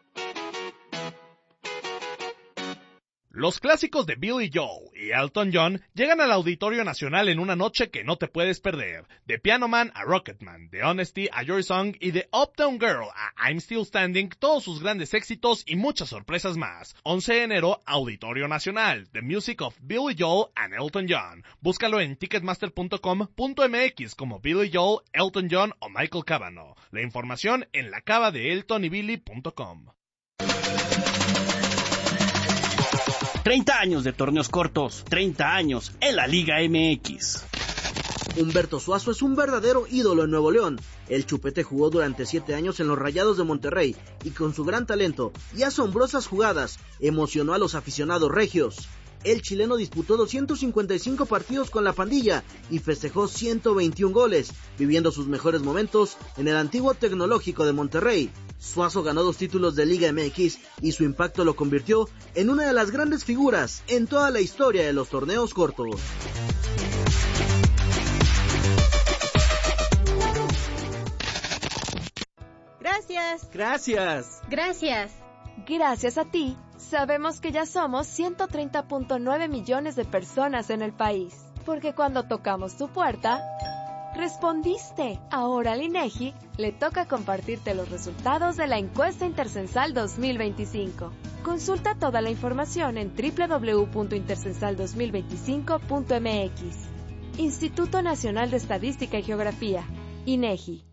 Los clásicos de Billy Joel y Elton John llegan al Auditorio Nacional en una noche que no te puedes perder. De Piano Man a Rocketman, de Honesty a Your Song y de Uptown Girl a I'm Still Standing, todos sus grandes éxitos y muchas sorpresas más. once de enero, Auditorio Nacional, The Music of Billy Joel and Elton John. Búscalo en ticketmaster punto com punto m x como Billy Joel, Elton John o Michael Cavanaugh. La información en la cava de elton y billy punto com. treinta años de torneos cortos, treinta años en la Liga M X. Humberto Suazo es un verdadero ídolo en Nuevo León. El Chupete jugó durante siete años en los Rayados de Monterrey y con su gran talento y asombrosas jugadas emocionó a los aficionados regios. El chileno disputó doscientos cincuenta y cinco partidos con la pandilla y festejó ciento veintiún goles, viviendo sus mejores momentos en el antiguo Tecnológico de Monterrey. Suazo ganó dos títulos de Liga M X y su impacto lo convirtió en una de las grandes figuras en toda la historia de los torneos cortos. Gracias. Gracias. Gracias. Gracias a ti, sabemos que ya somos ciento treinta punto nueve millones de personas en el país. Porque cuando tocamos tu puerta, respondiste. Ahora al INEGI le toca compartirte los resultados de la encuesta Intercensal dos mil veinticinco. Consulta toda la información en doble u doble u doble u punto intercensal dos mil veinticinco punto m x. Instituto Nacional de Estadística y Geografía, INEGI.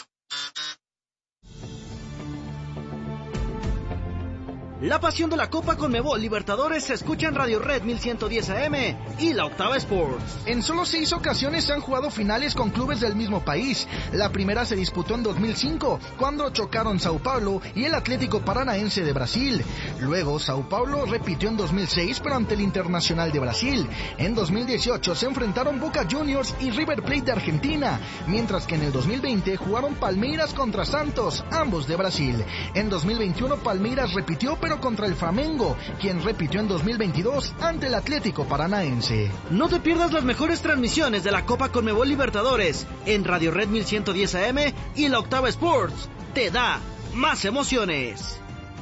La pasión de la Copa Conmebol Libertadores se escucha en Radio Red mil ciento diez A M y la Octava Sports. En solo seis ocasiones se han jugado finales con clubes del mismo país. La primera se disputó en dos mil cinco, cuando chocaron Sao Paulo y el Atlético Paranaense de Brasil. Luego, Sao Paulo repitió en dos mil seis, pero ante el Internacional de Brasil. En dos mil dieciocho se enfrentaron Boca Juniors y River Plate de Argentina, mientras que en el dos mil veinte jugaron Palmeiras contra Santos, ambos de Brasil. En dos mil veintiuno Palmeiras repitió, pero contra el Flamengo, quien repitió en dos mil veintidós ante el Atlético Paranaense. No te pierdas las mejores transmisiones de la Copa Conmebol Libertadores en Radio Red mil ciento diez A M y la Octava Sports. Te da más emociones.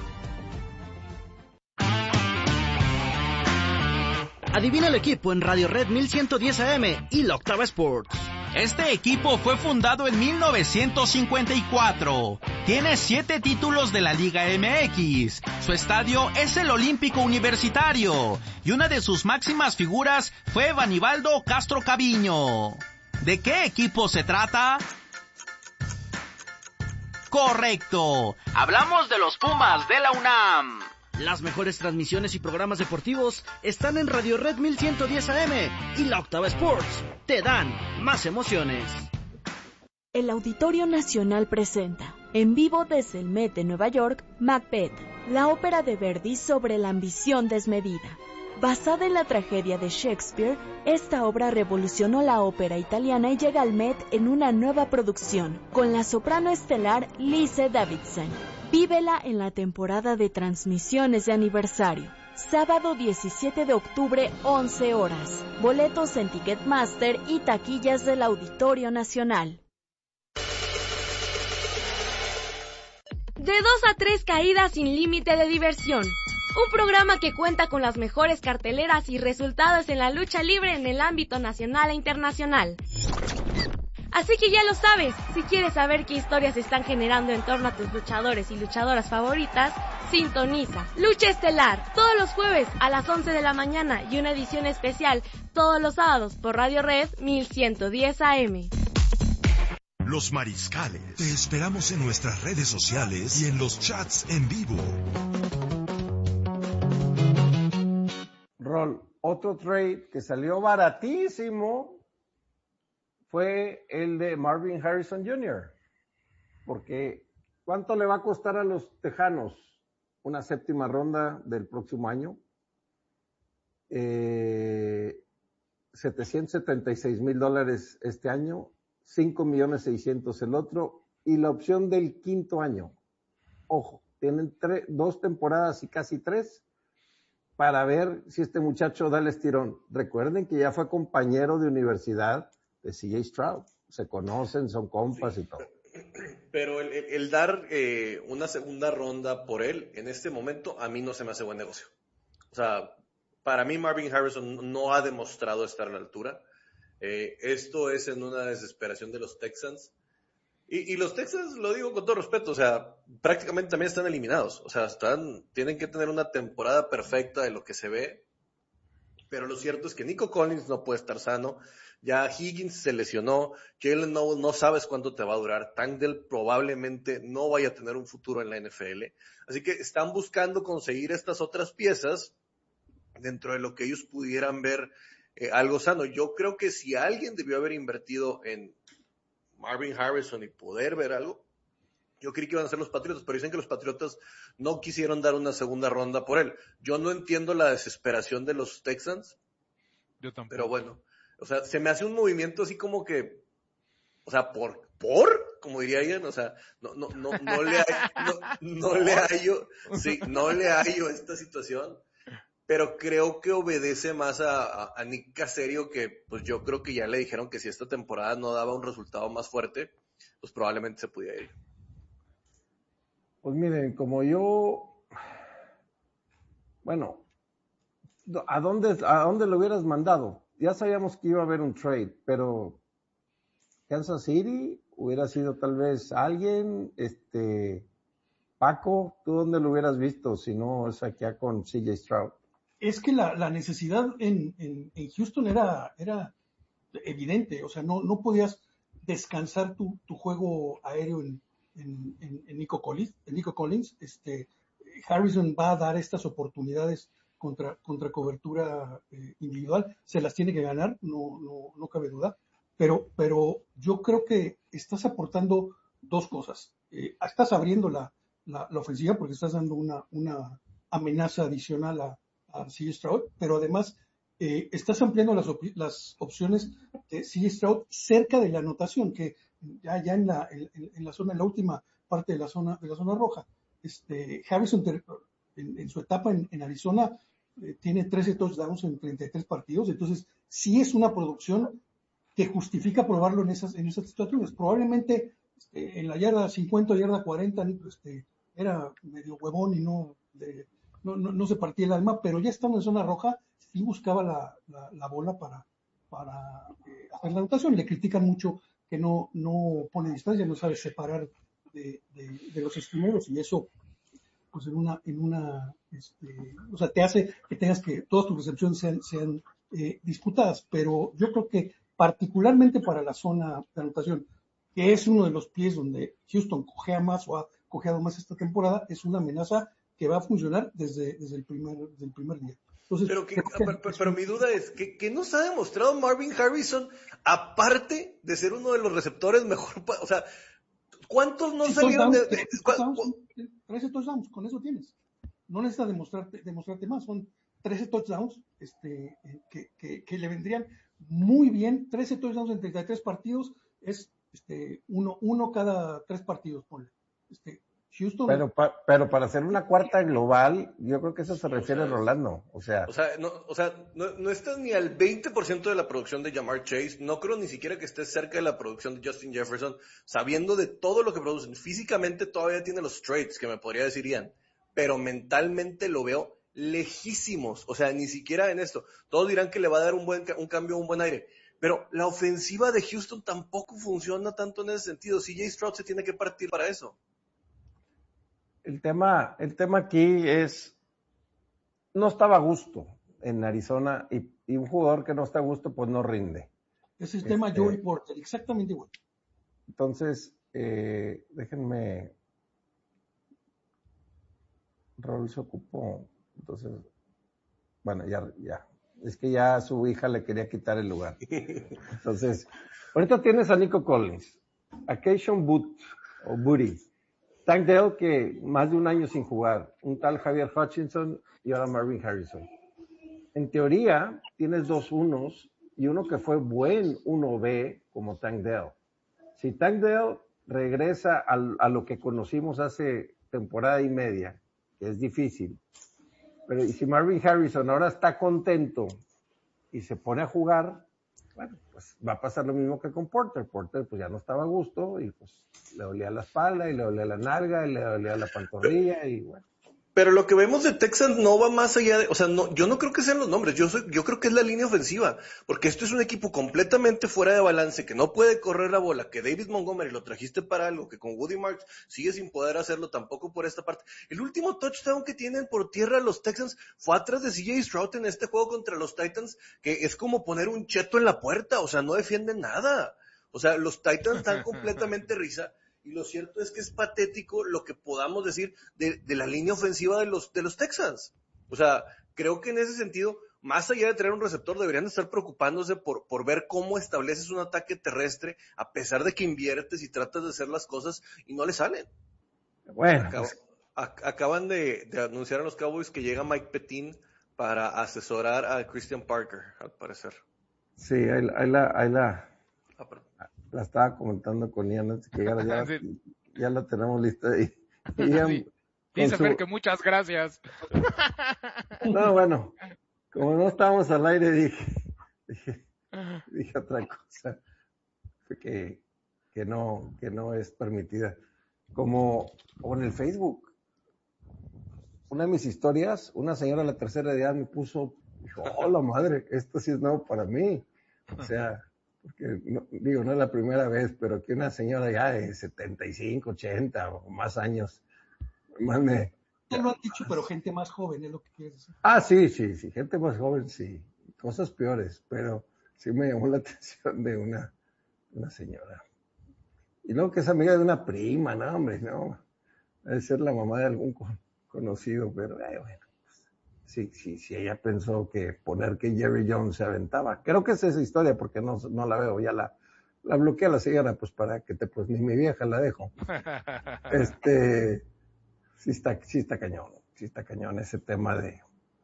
Adivina el equipo en Radio Red mil ciento diez A M y la Octava Sports. Este equipo fue fundado en mil novecientos cincuenta y cuatro. Tiene siete títulos de la Liga M X. Su estadio es el Olímpico Universitario. Y una de sus máximas figuras fue Vanibaldo Castro Caviño. ¿De qué equipo se trata? Correcto. Hablamos de los Pumas de la UNAM. Las mejores transmisiones y programas deportivos están en Radio Red mil ciento diez A M y la Octava Sports. Te dan más emociones. El Auditorio Nacional presenta, en vivo desde el Met de Nueva York, Macbeth, la ópera de Verdi sobre la ambición desmedida. Basada en la tragedia de Shakespeare, esta obra revolucionó la ópera italiana y llega al Met en una nueva producción, con la soprano estelar Lise Davidson. Vívela en la temporada de transmisiones de aniversario. Sábado diecisiete de octubre, once horas. Boletos en Ticketmaster y taquillas del Auditorio Nacional. De dos a tres caídas sin límite de diversión. Un programa que cuenta con las mejores carteleras y resultados en la lucha libre en el ámbito nacional e internacional. Así que ya lo sabes, si quieres saber qué historias se están generando en torno a tus luchadores y luchadoras favoritas, sintoniza Lucha Estelar todos los jueves a las once de la mañana y una edición especial todos los sábados por Radio Red mil ciento diez A M. Los Mariscales. Te esperamos en nuestras redes sociales y en los chats en vivo. Rol, otro trade que salió baratísimo fue el de Marvin Harrison junior Porque, ¿cuánto le va a costar a los Tejanos? Una séptima ronda del próximo año. Eh, setecientos setenta y seis mil dólares este año, cinco millones seiscientos el otro, y la opción del quinto año. Ojo, tienen tres, dos temporadas y casi tres para ver si este muchacho da el estirón. Recuerden que ya fue compañero de universidad de C J Stroud. Se conocen, son compas sí, y todo. Pero el, el, el dar eh, una segunda ronda por él, en este momento, a mí no se me hace buen negocio. O sea, para mí Marvin Harrison no ha demostrado estar a la altura. Eh, esto es en una desesperación de los Texans. Y, y los Texans, lo digo con todo respeto, o sea, prácticamente también están eliminados. O sea, están, tienen que tener una temporada perfecta de lo que se ve. Pero lo cierto es que Nico Collins no puede estar sano. Ya Higgins se lesionó. Jalen Noel no sabes cuánto te va a durar. Tank Dell probablemente no vaya a tener un futuro en la N F L. Así que están buscando conseguir estas otras piezas dentro de lo que ellos pudieran ver eh, algo sano. Yo creo que si alguien debió haber invertido en Marvin Harrison y poder ver algo, yo creí que iban a ser los Patriotas, pero dicen que los Patriotas no quisieron dar una segunda ronda por él. Yo no entiendo la desesperación de los Texans. Yo tampoco. Pero bueno, o sea, se me hace un movimiento así como que, o sea, por, por, como diría Ian, o sea, no, no, no, no le hallo, no, no le hallo, sí, no le hallo esta situación, pero creo que obedece más a, a, a Nick Caserio, que pues yo creo que ya le dijeron que si esta temporada no daba un resultado más fuerte, pues probablemente se pudiera ir. Pues miren, como yo, bueno, ¿a dónde, a dónde lo hubieras mandado? Ya sabíamos que iba a haber un trade, pero Kansas City hubiera sido tal vez alguien, este, Paco, ¿tú dónde lo hubieras visto si no es aquí con C J Stroud? Es que la, la necesidad en, en, en Houston era, era evidente, o sea, no, no podías descansar tu, tu juego aéreo en, en, en, en Nico Collins, en Nico Collins, este, Harrison va a dar estas oportunidades contra, contra cobertura eh, individual, se las tiene que ganar, no, no, no cabe duda, pero, pero yo creo que estás aportando dos cosas, eh, estás abriendo la, la, la ofensiva porque estás dando una, una amenaza adicional a, a C J Stroud, pero además eh, estás ampliando las, op- las opciones de C J Stroud cerca de la anotación, que ya, ya en la, en, en la zona, en la última parte de la zona, de la zona roja, este, Harrison ter- en, en su etapa en, en Arizona eh, tiene trece touchdowns en treinta y tres partidos, entonces sí es una producción que justifica probarlo en esas, en esas situaciones. Probablemente este, en la yarda cincuenta, yarda cuarenta, este, era medio huevón y no, de, no, no, no se partía el alma, pero ya estando en zona roja, sí buscaba la, la, la bola para, para eh, hacer la anotación. Le critican mucho que no, no pone distancia, no sabe separar de, de, de los esquineros, y eso pues en una, en una, este, o sea, te hace que tengas que todas tus recepciones sean, sean eh, disputadas, pero yo creo que particularmente para la zona de anotación, que es uno de los pies donde Houston cojea más o ha cojeado más esta temporada, es una amenaza que va a funcionar desde, desde, el, primer, desde el primer día. Entonces, pero, que, pero, pero, pero mi duda es, que, que nos ha demostrado Marvin Harrison, aparte de ser uno de los receptores mejor, o sea, ¿cuántos no salieron de...? de trece touchdowns, con eso tienes. No necesitas demostrarte, demostrarte más, son trece touchdowns este, que, que, que le vendrían muy bien. Trece touchdowns en treinta y tres partidos es este, uno, uno cada tres partidos, ponle. Este, Houston. Pero, pa, pero para hacer una cuarta global, yo creo que eso se refiere a Rolando. O sea, o sea, no, o sea, no, no estás ni al veinte por ciento de la producción de Jamar Chase. No creo ni siquiera que estés cerca de la producción de Justin Jefferson, sabiendo de todo lo que producen. Físicamente todavía tiene los traits que me podría decir Ian, pero mentalmente lo veo lejísimos. O sea, ni siquiera en esto. Todos dirán que le va a dar un buen un cambio, un buen aire. Pero la ofensiva de Houston tampoco funciona tanto en ese sentido. C J Stroud se tiene que partir para eso. El tema, el tema aquí es, no estaba a gusto en Arizona y, y un jugador que no está a gusto pues no rinde. Es el tema este, Joey Porter, exactamente igual. Entonces, eh, déjenme, Rol se ocupó, entonces, bueno, ya, ya, es que ya su hija le quería quitar el lugar. Entonces, ahorita tienes a Nico Collins, a Keishon Boot, o Booty, Tank Dell, que más de un año sin jugar, un tal Javier Hutchinson y ahora Marvin Harrison. En teoría, tienes dos unos y uno que fue buen uno B como Tank Dell. Si Tank Dell regresa a, a lo que conocimos hace temporada y media, que es difícil, pero y si Marvin Harrison ahora está contento y se pone a jugar, bueno, pues va a pasar lo mismo que con Porter. Porter pues ya no estaba a gusto y pues le dolía la espalda y le dolía la nalga y le dolía la pantorrilla y bueno. Pero lo que vemos de Texans no va más allá de, o sea, no, yo no creo que sean los nombres, yo soy, yo creo que es la línea ofensiva, porque esto es un equipo completamente fuera de balance, que no puede correr la bola, que David Montgomery lo trajiste para algo, que con Woody Marks sigue sin poder hacerlo tampoco por esta parte. El último touchdown que tienen por tierra los Texans fue atrás de C J Stroud en este juego contra los Titans, que es como poner un cheto en la puerta, o sea, no defienden nada. O sea, los Titans están completamente risa. Y lo cierto es que es patético lo que podamos decir de, de la línea ofensiva de los, de los Texans. O sea, creo que en ese sentido, más allá de tener un receptor, deberían estar preocupándose por, por ver cómo estableces un ataque terrestre, a pesar de que inviertes y tratas de hacer las cosas y no le salen. Bueno. Acab- ac- acaban de, de anunciar a los Cowboys que llega Mike Petin para asesorar a Christian Parker, al parecer. Sí, ahí, ahí la... Ahí la... La estaba comentando con Ian antes que llegara, ya, sí. Ya la tenemos lista. Y, y Ian, sí. Dice Fer su... que muchas gracias. No, bueno, como no estábamos al aire, dije, dije, dije otra cosa que, que no, que no es permitida. Como, como en el Facebook, una de mis historias, una señora de la tercera edad me puso, dijo, oh la madre, esto sí es nuevo para mí. O sea, porque no, digo, no es la primera vez, pero que una señora ya de setenta y cinco, ochenta o más años, más me... Ya lo han dicho, pero gente más joven es lo que quieres decir. Ah, sí, sí, sí, gente más joven, sí, cosas peores, pero sí me llamó la atención de una, una señora. Y luego que es amiga de una prima, no, hombre, no, debe ser la mamá de algún con, conocido, pero eh, bueno. Sí, sí, sí, ella pensó que poner que Jerry Jones se aventaba. Creo que es esa historia porque no, no la veo, ya la, la bloqueé a la señora, pues para que te, pues ni mi vieja la dejo. Este, sí está, sí está cañón, sí está cañón ese tema de,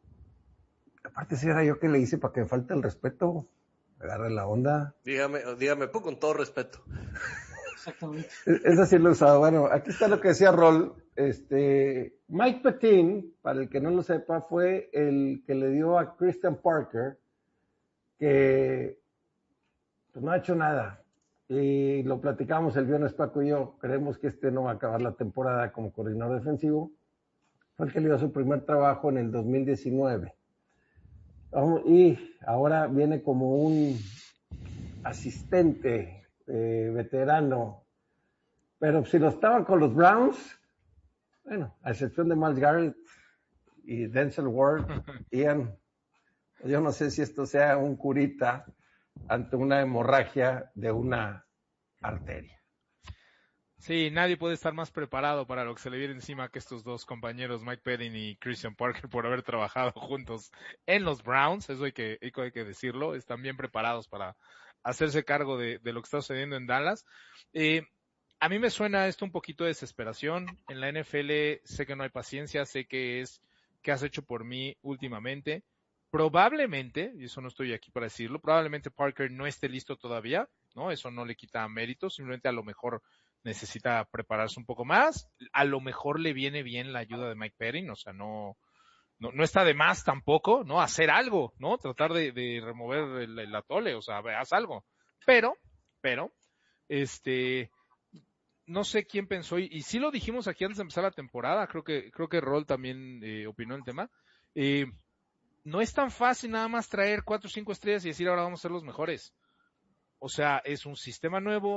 aparte si era yo que le hice para que me falte el respeto, agarre la onda. Dígame, dígame, pues con todo respeto. Exactamente. Esa sí lo he usado. Bueno, aquí está lo que decía Rol. Este, Mike Petin, para el que no lo sepa, fue el que le dio a Christian Parker, que pues, no ha hecho nada. Y lo platicamos el viernes, Paco y yo. Creemos que este no va a acabar la temporada como coordinador defensivo. Fue el que le dio su primer trabajo en el dos mil diecinueve. Y ahora viene como un asistente eh, veterano. Pero si lo estaban con los Browns, bueno, a excepción de Myles Garrett y Denzel Ward, Ian, yo no sé si esto sea un curita ante una hemorragia de una arteria. Sí, nadie puede estar más preparado para lo que se le viene encima que estos dos compañeros, Mike Petin y Christian Parker, por haber trabajado juntos en los Browns. Eso hay que, hay que decirlo. Están bien preparados para hacerse cargo de, de lo que está sucediendo en Dallas. Eh, A mí me suena esto un poquito de desesperación. En la N F L sé que no hay paciencia, sé que es que has hecho por mí últimamente. Probablemente, y eso no estoy aquí para decirlo, probablemente Parker no esté listo todavía, ¿no? Eso no le quita mérito, simplemente a lo mejor necesita prepararse un poco más. A lo mejor le viene bien la ayuda de Mike Perrin, o sea, no, no, no está de más tampoco, ¿no? Hacer algo, ¿no? Tratar de, de remover el, el atole, o sea, haz algo. Pero, pero, este, no sé quién pensó, y, y sí lo dijimos aquí antes de empezar la temporada, creo que, creo que Rol también eh, opinó el tema. Eh, no es tan fácil nada más traer cuatro o cinco estrellas y decir ahora vamos a ser los mejores. O sea, es un sistema nuevo,